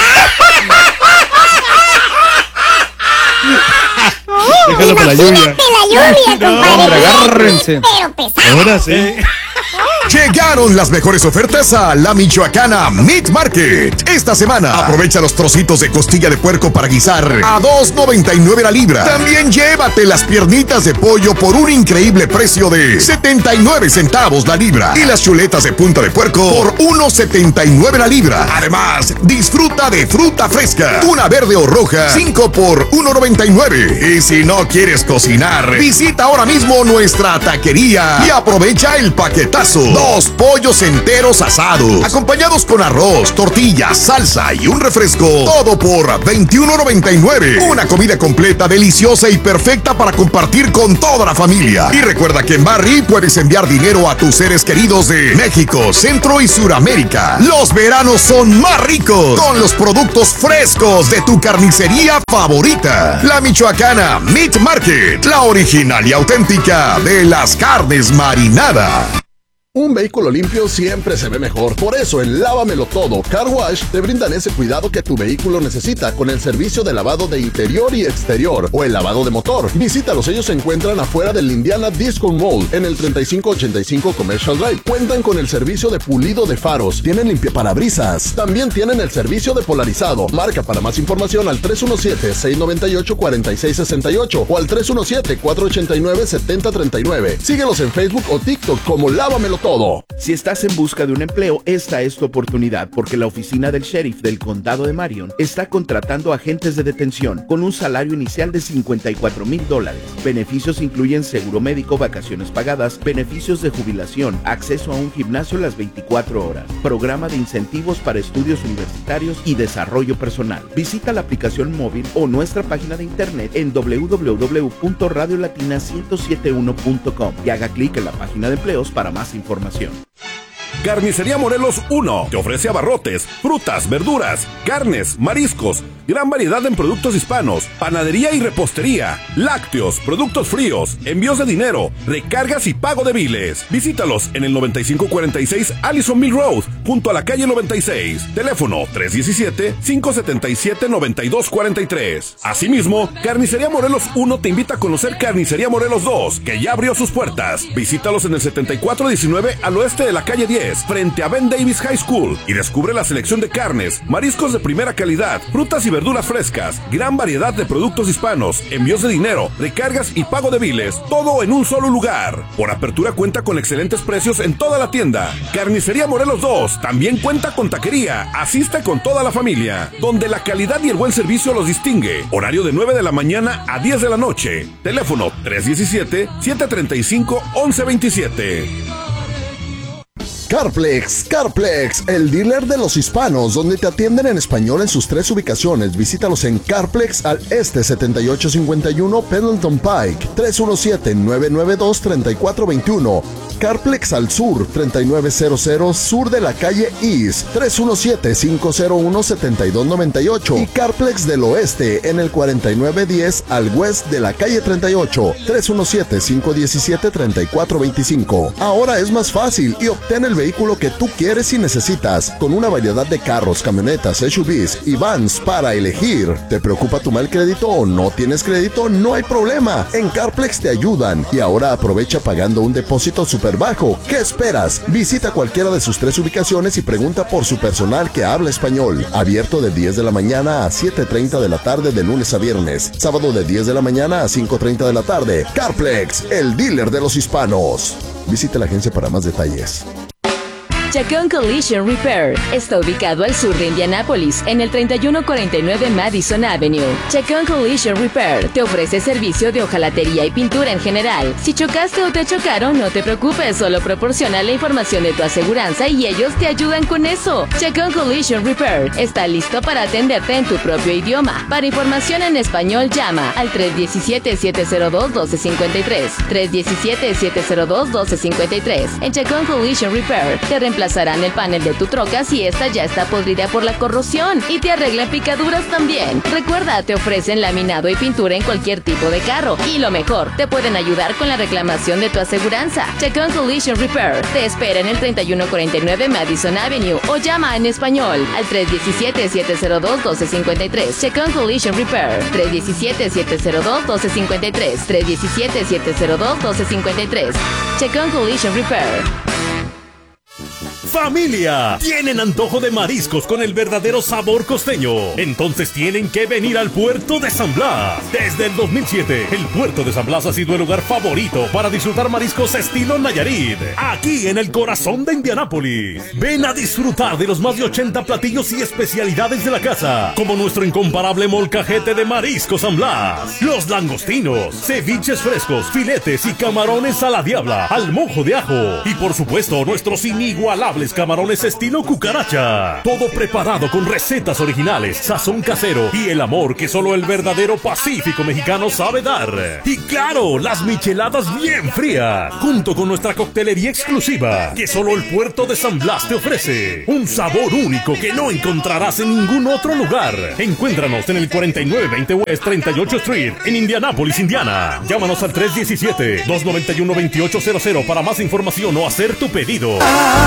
Speaker 1: Déjalo para la lluvia.
Speaker 7: Imagínate la lluvia, compadre.
Speaker 3: hombre, agárrense.
Speaker 7: Pero pesado.
Speaker 1: Ahora sí.
Speaker 6: Llegaron las mejores ofertas a la Michoacana Meat Market. Esta semana aprovecha los trocitos de costilla de puerco para guisar a $2.99 la libra. También llévate las piernitas de pollo por un increíble precio de 79 centavos la libra y las chuletas de punta de puerco por $1.79 la libra. Además, disfruta de fruta fresca, tuna verde o roja, 5 por $1.99. Y si no quieres cocinar, visita ahora mismo nuestra taquería y aprovecha el paquetazo. 2 pollos enteros asados, acompañados con arroz, tortillas, salsa y un refresco. Todo por $21.99. Una comida completa, deliciosa y perfecta para compartir con toda la familia. Y recuerda que en Barry puedes enviar dinero a tus seres queridos de México, Centro y Suramérica. Los veranos son más ricos con los productos frescos de tu carnicería favorita. La Michoacana Meat Market, la original y auténtica de las carnes marinadas.
Speaker 8: Un vehículo limpio siempre se ve mejor. Por eso en Lávamelo Todo Car Wash te brindan ese cuidado que tu vehículo necesita con el servicio de lavado de interior y exterior o el lavado de motor. Visítalos, ellos se encuentran afuera del Indiana Disco Mall en el 3585 Commercial Drive. Cuentan con el servicio de pulido de faros, tienen limpiaparabrisas, también tienen el servicio de polarizado. Marca para más información al 317-698-4668 o al 317-489-7039. Síguelos en Facebook o TikTok como Lávamelo todo.
Speaker 9: Si estás en busca de un empleo, esta es tu oportunidad, porque la oficina del sheriff del condado de Marion está contratando agentes de detención con un salario inicial de $54,000. Beneficios incluyen seguro médico, vacaciones pagadas, beneficios de jubilación, acceso a un gimnasio las 24 horas, programa de incentivos para estudios universitarios y desarrollo personal. Visita la aplicación móvil o nuestra página de internet en www.radiolatina1071.com y haga clic en la página de empleos para más información.
Speaker 10: Carnicería Morelos 1 te ofrece abarrotes, frutas, verduras, carnes, mariscos, gran variedad en productos hispanos, panadería y repostería, lácteos, productos fríos, envíos de dinero, recargas y pago de biles. Visítalos en el 9546 Allison Mill Road, junto a la calle 96. Teléfono 317-577-9243. Asimismo, Carnicería Morelos 1 te invita a conocer Carnicería Morelos 2, que ya abrió sus puertas. Visítalos en el 7419 al oeste de la calle 10, frente a Ben Davis High School, y descubre la selección de carnes, mariscos de primera calidad, frutas y verduras frescas, gran variedad de productos hispanos, envíos de dinero, recargas y pago de biles, todo en un solo lugar. Por apertura cuenta con excelentes precios en toda la tienda. Carnicería Morelos 2 también cuenta con taquería. Asiste con toda la familia, donde la calidad y el buen servicio los distingue. Horario de 9 de la mañana a 10 de la noche. Teléfono 317-735-1127.
Speaker 8: Carplex, el dealer de los hispanos, donde te atienden en español en sus 3 ubicaciones. Visítalos en Carplex al este 7851 Pendleton Pike, 317-992-3421. Carplex al sur, 3900 sur de la calle East, 317-501-7298. Y Carplex del oeste en el 4910 al west de la calle 38, 317-517-3425. Ahora es más fácil y obtén el vehículo que tú quieres y necesitas, con una variedad de carros, camionetas, SUVs y vans para elegir. ¿Te preocupa tu mal crédito o no tienes crédito? No hay problema. En Carplex te ayudan. Y ahora aprovecha pagando un depósito súper bajo. ¿Qué esperas? Visita cualquiera de sus 3 ubicaciones y pregunta por su personal que habla español. Abierto de 10 de la mañana a 7:30 de la tarde de lunes a viernes. Sábado de 10 de la mañana a 5:30 de la tarde. Carplex, el dealer de los hispanos. Visita la agencia para más detalles.
Speaker 11: Chacón Collision Repair está ubicado al sur de Indianápolis, en el 3149 Madison Avenue. Chacón Collision Repair te ofrece servicio de hojalatería y pintura en general. Si chocaste o te chocaron, no te preocupes, solo proporciona la información de tu aseguranza y ellos te ayudan con eso. Chacón Collision Repair está listo para atenderte en tu propio idioma. Para información en español, llama al 317-702-1253. 317-702-1253. En Chacón Collision Repair te reemplazarán el panel de tu troca si esta ya está podrida por la corrosión y te arreglan picaduras también. Recuerda, te ofrecen laminado y pintura en cualquier tipo de carro. Y lo mejor, te pueden ayudar con la reclamación de tu aseguranza. Chacón Collision Repair te espera en el 3149 Madison Avenue o llama en español al 317-702-1253. Chacón Collision Repair, 317-702-1253. 317-702-1253. Chacón Collision Repair.
Speaker 12: ¡Familia! ¿Tienen antojo de mariscos con el verdadero sabor costeño? Entonces tienen que venir al puerto de San Blas. Desde el 2007, el puerto de San Blas ha sido el lugar favorito para disfrutar mariscos estilo Nayarit, aquí en el corazón de Indianápolis. Ven a disfrutar de los más de 80 platillos y especialidades de la casa, como nuestro incomparable molcajete de marisco San Blas, los langostinos, ceviches frescos, filetes y camarones a la diabla, al mojo de ajo, y por supuesto nuestros inigualables camarones estilo cucaracha. Todo preparado con recetas originales, sazón casero y el amor que solo el verdadero Pacífico mexicano sabe dar. Y claro, las micheladas bien frías, junto con nuestra coctelería exclusiva que solo el puerto de San Blas te ofrece. Un sabor único que no encontrarás en ningún otro lugar. Encuéntranos en el 4920 West 38 Street en Indianápolis, Indiana. Llámanos al 317-291-2800 para más información o hacer tu pedido.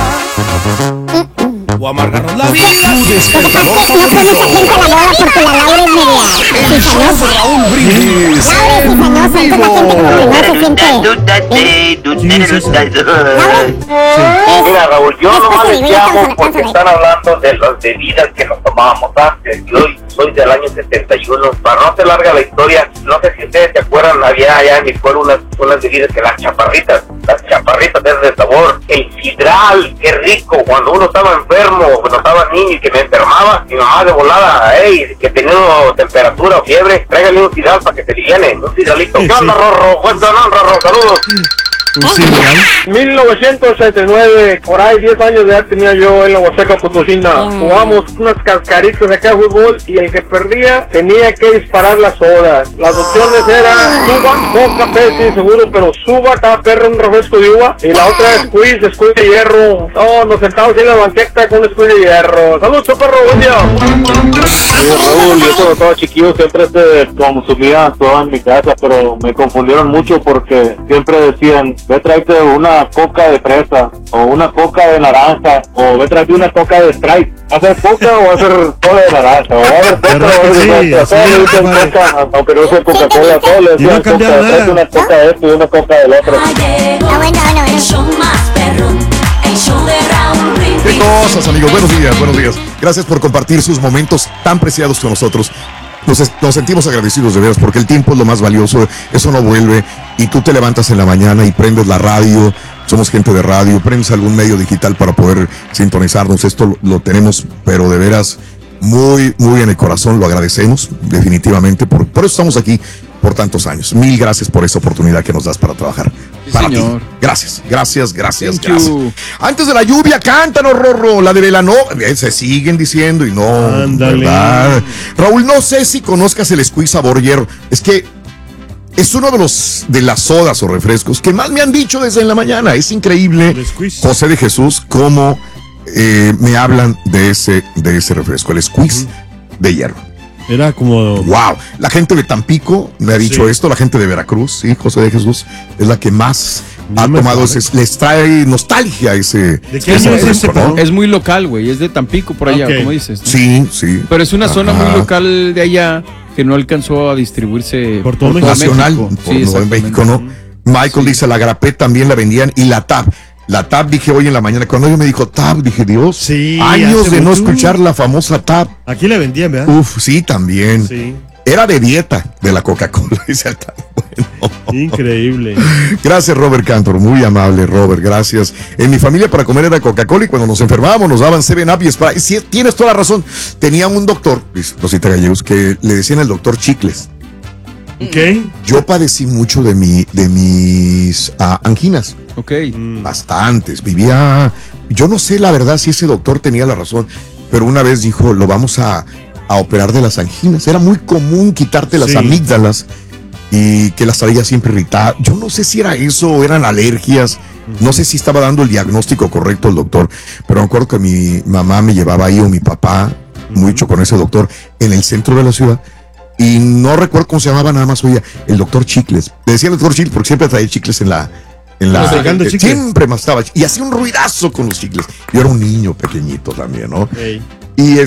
Speaker 1: O amargarnos la vida.
Speaker 7: No conoce gente a la boda porque la Laura es media cizañosa.
Speaker 10: Raúl Brindis.
Speaker 7: Laura es cizañosa, entonces la gente como que no se siente...
Speaker 13: Mira, Raúl, yo nomás les llamo porque están hablando de las bebidas que nos tomábamos antes y hoy soy del año 71. Para no hacer larga la historia, no sé si ustedes se acuerdan, había allá en mi pueblo unas bebidas que las chaparritas es de sabor, el sidral, qué rico. Cuando uno estaba enfermo, cuando estaba niño y que me enfermaba, mi mamá de volada, que tenía temperatura o fiebre, tráigale un sidral para que se liviane, un sidralito. ¿Qué onda, Rorro? Rorro, saludos.
Speaker 14: 1989, por ahí 10 años de edad tenía yo en la Huasteca Potosina. Jugamos unas cascaritas acá de fútbol y el que perdía tenía que disparar las sodas. Las opciones eran Suba, Coca, Pepsi, seguro, pero Suba, cada perro un refresco de uva, y la otra es squeeze de hierro. No, nos sentamos en la banqueta con un squeeze de hierro. Saludos, perro, buen día.
Speaker 15: Raúl, yo cuando estaba chiquillo siempre consumía todo en mi casa, pero me confundieron mucho porque siempre decían, ve tráete una coca de fresa, o una coca de naranja, o ve tráete una coca de Sprite. ¿Va a ser coca o va a ser cola de naranja? O va a haber coca o va a ser coca. Todos le dicen coca, aunque no sea Coca-Cola, todos le decían coca. Tráete una coca de esto y una coca del otro.
Speaker 6: Qué cosas, amigos. Buenos días. Gracias por compartir sus momentos tan preciados con nosotros. Nos sentimos agradecidos de veras porque el tiempo es lo más valioso, eso no vuelve, y tú te levantas en la mañana y prendes la radio, somos gente de radio, prendes algún medio digital para poder sintonizarnos, esto lo tenemos, pero de veras muy, muy en el corazón, lo agradecemos definitivamente, por eso estamos aquí por tantos años. Mil gracias por esa oportunidad que nos das para trabajar.
Speaker 3: Sí,
Speaker 6: para
Speaker 3: señor.
Speaker 6: ti. Gracias. Antes de la lluvia, cántanos, Rorro, la de Velano. Se siguen diciendo y no.
Speaker 1: Ándale.
Speaker 6: ¿Verdad? Raúl, no sé si conozcas el squeeze sabor hierro. Es que es uno de las sodas o refrescos que más me han dicho desde en la mañana. Es increíble, José de Jesús, cómo me hablan de ese refresco, el squeeze de hierro.
Speaker 1: Era como...
Speaker 6: Wow, la gente de Tampico me ha dicho esto, la gente de Veracruz, sí, José de Jesús, es la que más ha tomado les trae nostalgia ese.
Speaker 1: ¿De qué es ese,
Speaker 6: ¿no?
Speaker 3: Es muy local, güey, es de Tampico por allá, como dices, ¿no?
Speaker 6: Sí.
Speaker 3: Pero es una zona muy local de allá que no alcanzó a distribuirse
Speaker 6: por todo nacional, por todo México, ¿no? Michael dice, la grapé también la vendían y la TAP. La TAP, dije hoy en la mañana, cuando yo me dijo TAP, dije, Dios, años de no escuchar la famosa TAP.
Speaker 1: Aquí la vendían, ¿verdad?
Speaker 6: Uf, sí, también.
Speaker 1: Sí.
Speaker 6: Era de dieta de la Coca-Cola. Bueno.
Speaker 1: Increíble.
Speaker 6: Gracias, Robert Cantor, muy amable, Robert, gracias. En mi familia para comer era Coca-Cola y cuando nos enfermábamos nos daban 7-Up y Sprite. Sí, tienes toda la razón. Tenía un doctor, Rosita Gallegos, que le decían el doctor Chicles.
Speaker 1: Okay.
Speaker 6: Yo padecí mucho de mis anginas. Bastantes. Yo no sé la verdad si ese doctor tenía la razón, pero una vez dijo, lo vamos a operar de las anginas. Era muy común quitarte las amígdalas y que las traía siempre irritadas. Yo no sé si era eso o eran alergias. No sé si estaba dando el diagnóstico correcto el doctor, pero me acuerdo que mi mamá me llevaba ahí o mi papá, mucho con ese doctor, en el centro de la ciudad. Y no recuerdo cómo se llamaba, nada más oía el doctor Chicles. Le decía el doctor Chicles porque siempre traía chicles siempre más estaba. Y hacía un ruidazo con los chicles. Yo era un niño pequeñito también, ¿no?
Speaker 1: Hey.
Speaker 6: Y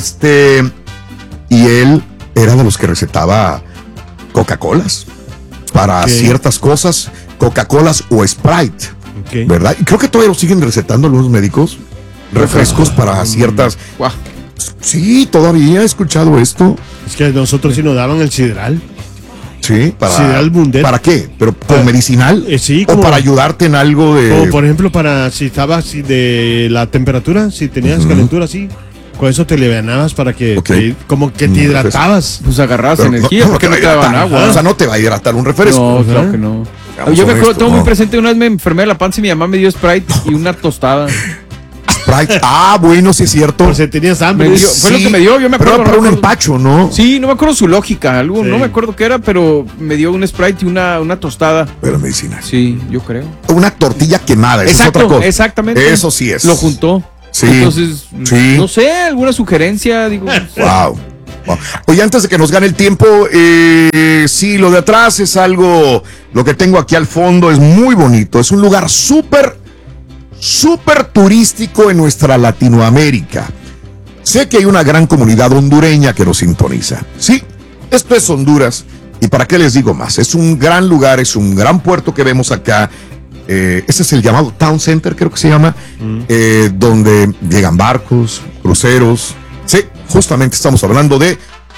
Speaker 6: él era de los que recetaba Coca-Colas para ciertas cosas, Coca-Colas o Sprite, ¿verdad? Y creo que todavía lo siguen recetando algunos médicos, refrescos para ciertas... Sí, todavía he escuchado esto.
Speaker 1: Es que nosotros sí nos daban el sidral.
Speaker 6: Sí,
Speaker 1: Sidral Bundet.
Speaker 6: ¿Para qué? ¿Pero por medicinal?
Speaker 1: Sí.
Speaker 6: ¿O para ayudarte en algo de...?
Speaker 1: Como por ejemplo para si estabas de la temperatura, si tenías calentura así, con eso te levanabas para que como que te hidratabas.
Speaker 3: Pues agarrabas energía porque no te daban agua.
Speaker 6: O sea, no te va a hidratar un refresco.
Speaker 3: No, claro que no. Yo me acuerdo, tengo muy presente, una vez me enfermé de la panza y mi mamá me dio Sprite y una tostada.
Speaker 6: Sprite. Bueno, sí es cierto.
Speaker 1: Pues tenías hambre.
Speaker 3: Fue lo que me dio, yo me acuerdo.
Speaker 6: Pero para un empacho, ¿no?
Speaker 3: Sí, no me acuerdo su lógica, no me acuerdo qué era, pero me dio un Sprite y una tostada.
Speaker 6: Pero medicinal.
Speaker 3: Sí, yo creo.
Speaker 6: Una tortilla quemada, eso es otra cosa.
Speaker 3: Exactamente.
Speaker 6: Eso sí es.
Speaker 3: Lo juntó.
Speaker 6: Sí.
Speaker 3: Entonces, no sé, alguna sugerencia, digo.
Speaker 6: Wow. Oye, antes de que nos gane el tiempo, sí, lo de atrás es algo, lo que tengo aquí al fondo es muy bonito, es un lugar súper turístico en nuestra Latinoamérica. Sé que hay una gran comunidad hondureña que nos sintoniza. Sí, esto es Honduras, y para qué les digo más, es un gran lugar, es un gran puerto que vemos acá. Ese es el llamado Town Center, creo que se llama, donde llegan barcos, cruceros. Sí, justamente estamos hablando de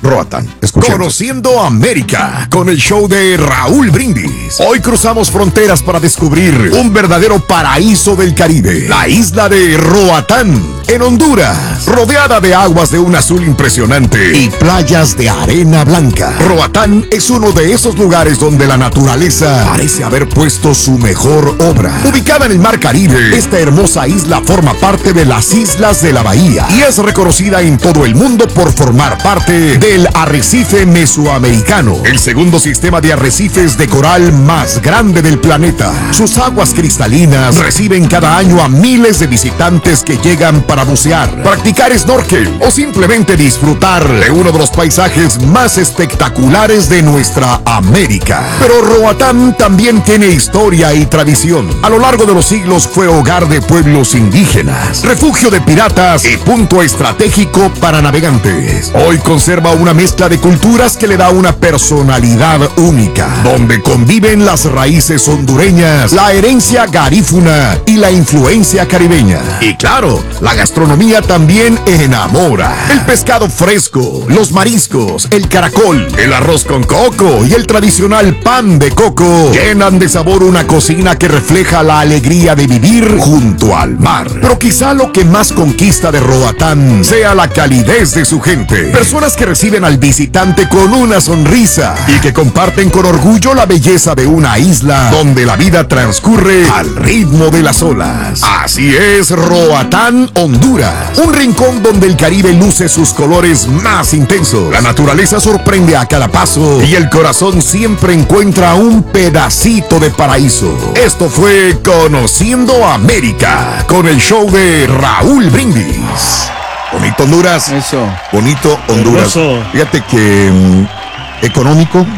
Speaker 6: Roatán. Conociendo América con el show de Raúl Brindis. Hoy cruzamos fronteras para descubrir un verdadero paraíso del Caribe, la isla de Roatán, en Honduras, rodeada de aguas de un azul impresionante y playas de arena blanca. Roatán es uno de esos lugares donde la naturaleza parece haber puesto su mejor obra. Ubicada en el Mar Caribe, esta hermosa isla forma parte de las Islas de la Bahía y es reconocida en todo el mundo por formar parte del arrecife mesoamericano, el segundo sistema de arrecifes de coral más grande del planeta. Sus aguas cristalinas reciben cada año a miles de visitantes que llegan para bucear, practicar snorkel o simplemente disfrutar de uno de los paisajes más espectaculares de nuestra América. Pero Roatán también tiene historia y tradición. A lo largo de los siglos fue hogar de pueblos indígenas, refugio de piratas y punto estratégico para navegantes. Hoy conserva una mezcla de culturas que le da una personalidad única, donde conviven las raíces hondureñas, la herencia garífuna y la influencia caribeña. Y claro, la gastronomía también enamora. El pescado fresco, los mariscos, el caracol, el arroz con coco y el tradicional pan de coco llenan de sabor una cocina que refleja la alegría de vivir junto al mar. Pero quizá lo que más conquista de Roatán sea la calidez de su gente. Personas que reciben al visitante con una sonrisa y que comparten con orgullo la belleza de una isla donde la vida transcurre al ritmo de las olas. Así es Roatán, Honduras, un rincón donde el Caribe luce sus colores más intensos. La naturaleza sorprende a cada paso y el corazón siempre encuentra un pedacito de paraíso. Esto fue Conociendo América con el show de Raúl Brindis. Bonito Honduras.
Speaker 3: Eso.
Speaker 6: Bonito Honduras.
Speaker 1: Hermoso.
Speaker 6: Fíjate que económico.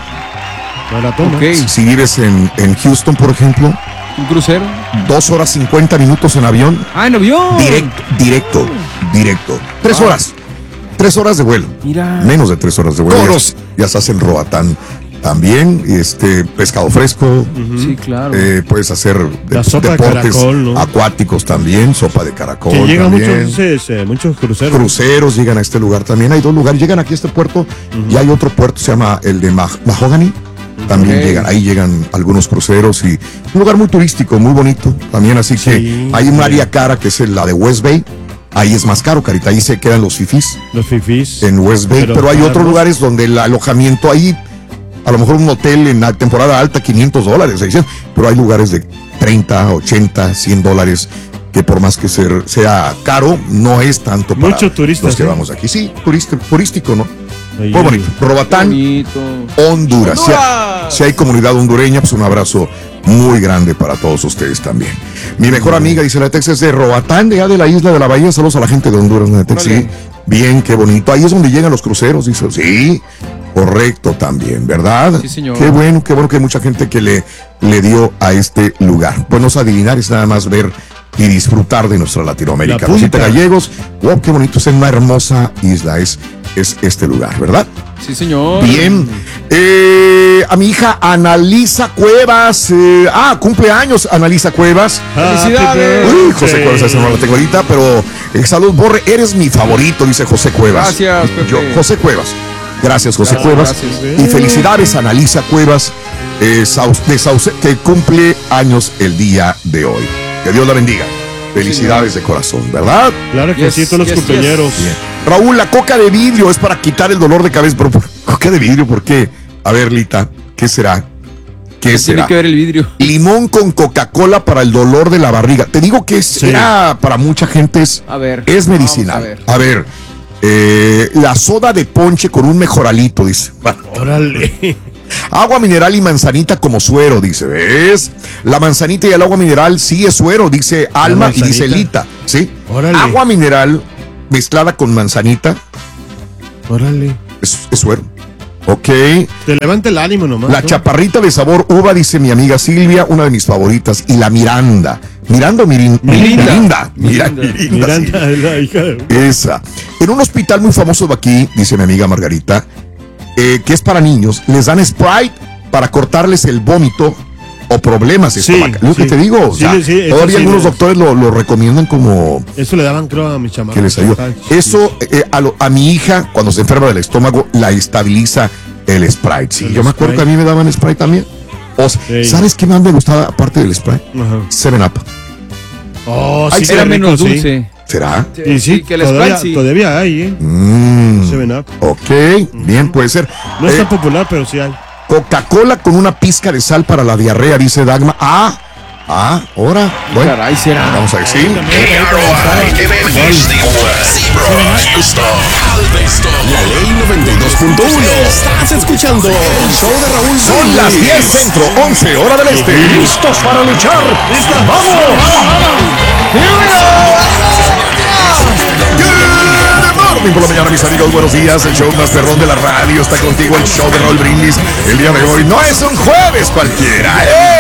Speaker 1: Okay.
Speaker 6: Si vives en Houston, por ejemplo.
Speaker 3: ¿Un crucero?
Speaker 6: 2 horas 50 minutos en avión.
Speaker 3: Ah, en avión.
Speaker 6: Directo. 3 horas. 3 horas de vuelo.
Speaker 3: Mira.
Speaker 6: Menos de 3 horas de vuelo. Ya estás en Roatán. También, pescado fresco.
Speaker 3: Sí, claro.
Speaker 6: Puedes hacer
Speaker 1: sopa
Speaker 6: deportes
Speaker 1: de caracol, ¿no?
Speaker 6: acuáticos también, sopa de caracol.
Speaker 1: Que llegan
Speaker 6: también.
Speaker 1: muchos cruceros.
Speaker 6: Cruceros llegan a este lugar también. Hay 2 lugares. Llegan aquí a este puerto y hay otro puerto, se llama el de Mahogany. También llegan algunos cruceros y un lugar muy turístico, muy bonito. También, así que hay un área cara que es la de West Bay. Ahí es más caro, Carita. Ahí se quedan los fifís.
Speaker 1: Los fifís.
Speaker 6: En West Bay. Pero hay otros lugares donde el alojamiento ahí, a lo mejor un hotel en la temporada alta, $500, 600, pero hay lugares de 30, 80, $100 que por más que sea caro, no es tanto para
Speaker 1: muchos turistas,
Speaker 6: los que vamos aquí. Sí, turístico, ¿no? Muy bonito. Roatán, Honduras. Si hay comunidad hondureña, pues un abrazo muy grande para todos ustedes también. Mi mejor amiga, dice la Texas, de Roatán, de la isla de la Bahía. Saludos a la gente de Honduras, de Texas. Sí, bien, qué bonito. Ahí es donde llegan los cruceros, dice. Sí, correcto también, ¿verdad?
Speaker 3: Sí, señor.
Speaker 6: Qué bueno que hay mucha gente que le dio a este lugar. Pues no es adivinar, es nada más ver y disfrutar de nuestra Latinoamérica. Los Siete Gallegos, wow, qué bonito, es una hermosa isla, es este lugar, ¿verdad?
Speaker 3: Sí, señor.
Speaker 6: Bien. A mi hija Analisa Cuevas, cumpleaños Analisa Cuevas.
Speaker 3: ¡Felicidades!
Speaker 6: Uy, José Cuevas, esa no la tengo ahorita, pero salud, Borre, eres mi favorito, dice José Cuevas.
Speaker 3: Gracias, Pepe.
Speaker 6: José Cuevas. Gracias, José Cuevas.
Speaker 3: Gracias.
Speaker 6: Y felicidades a Analisa Cuevas, de Sauce, que cumple años el día de hoy. Que Dios la bendiga. Felicidades de corazón, ¿verdad?
Speaker 1: Claro que sí, todos los compañeros.
Speaker 6: Bien. Raúl, la coca de vidrio es para quitar el dolor de cabeza. Pero ¿coca de vidrio por qué? A ver, Lita, ¿qué será? ¿Qué será?
Speaker 3: Tiene que ver el vidrio.
Speaker 6: Limón con Coca-Cola para el dolor de la barriga. Te digo que será para mucha gente es medicinal. A ver, la soda de ponche con un mejoralito, dice.
Speaker 1: Órale.
Speaker 6: Agua mineral y manzanita como suero, dice. ¿Ves? La manzanita y el agua mineral sí es suero, dice Alma y dice Lita. ¿Sí?
Speaker 1: Órale.
Speaker 6: Agua mineral mezclada con manzanita.
Speaker 1: Órale.
Speaker 6: Es suero. Ok.
Speaker 1: Te levanta el ánimo nomás.
Speaker 6: La chaparrita de sabor uva, dice mi amiga Silvia, una de mis favoritas. Y la Miranda. ¿Miranda o Mirinda?
Speaker 1: Miranda es la hija de...
Speaker 6: Esa. En un hospital muy famoso de aquí, dice mi amiga Margarita, que es para niños, les dan Sprite para cortarles el vómito o problemas estomacales. Lo que te digo, todavía algunos doctores lo recomiendan como...
Speaker 1: Eso le daban, creo, a mi chamaco.
Speaker 6: Que les ayuda. Eso, a mi hija, cuando se enferma del estómago, la estabiliza el Sprite. Sí, yo me acuerdo que a mí me daban Sprite también. ¿Sabes qué más me gustaba aparte del Sprite? 7-Up.
Speaker 1: Oh,
Speaker 3: sí, era menos dulce.
Speaker 6: ¿Será?
Speaker 1: Sí, que el Sprite sí. Todavía hay, 7-Up.
Speaker 6: Ok, bien, puede ser.
Speaker 1: No es tan popular, pero sí hay.
Speaker 6: Coca-Cola con una pizca de sal para la diarrea, dice Dagma. Ahora. Bueno,
Speaker 3: caray, será.
Speaker 6: Vamos a decir.
Speaker 10: La Ley 92.1. Estás escuchando el show de Raúl.
Speaker 6: Son las 10 centro, 11 hora del este. ¿Listos para luchar? ¡Vamos! Por la mañana, mis amigos, buenos días. El show más perrón de la radio está contigo, el show de Raúl Brindis. El día de hoy no es un jueves cualquiera.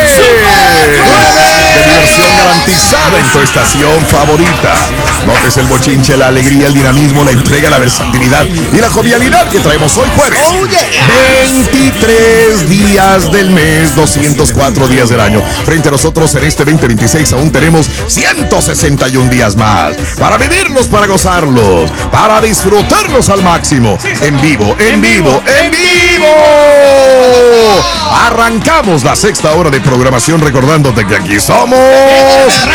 Speaker 6: De diversión garantizada en tu estación favorita. Notes el bochinche, la alegría, el dinamismo, la entrega, la versatilidad y la jovialidad que traemos hoy jueves. 23 días del mes, 204 días del año. Frente a nosotros en este 2026 aún tenemos 161 días más. Para vivirlos, para gozarlos, para disfrutarlos al máximo. En vivo, en vivo, en vivo. Arrancamos la sexta hora de programación recordándote que aquí somos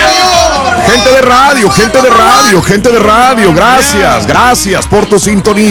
Speaker 6: gente de radio, gente de radio, gente de radio. Gracias por tu sintonía.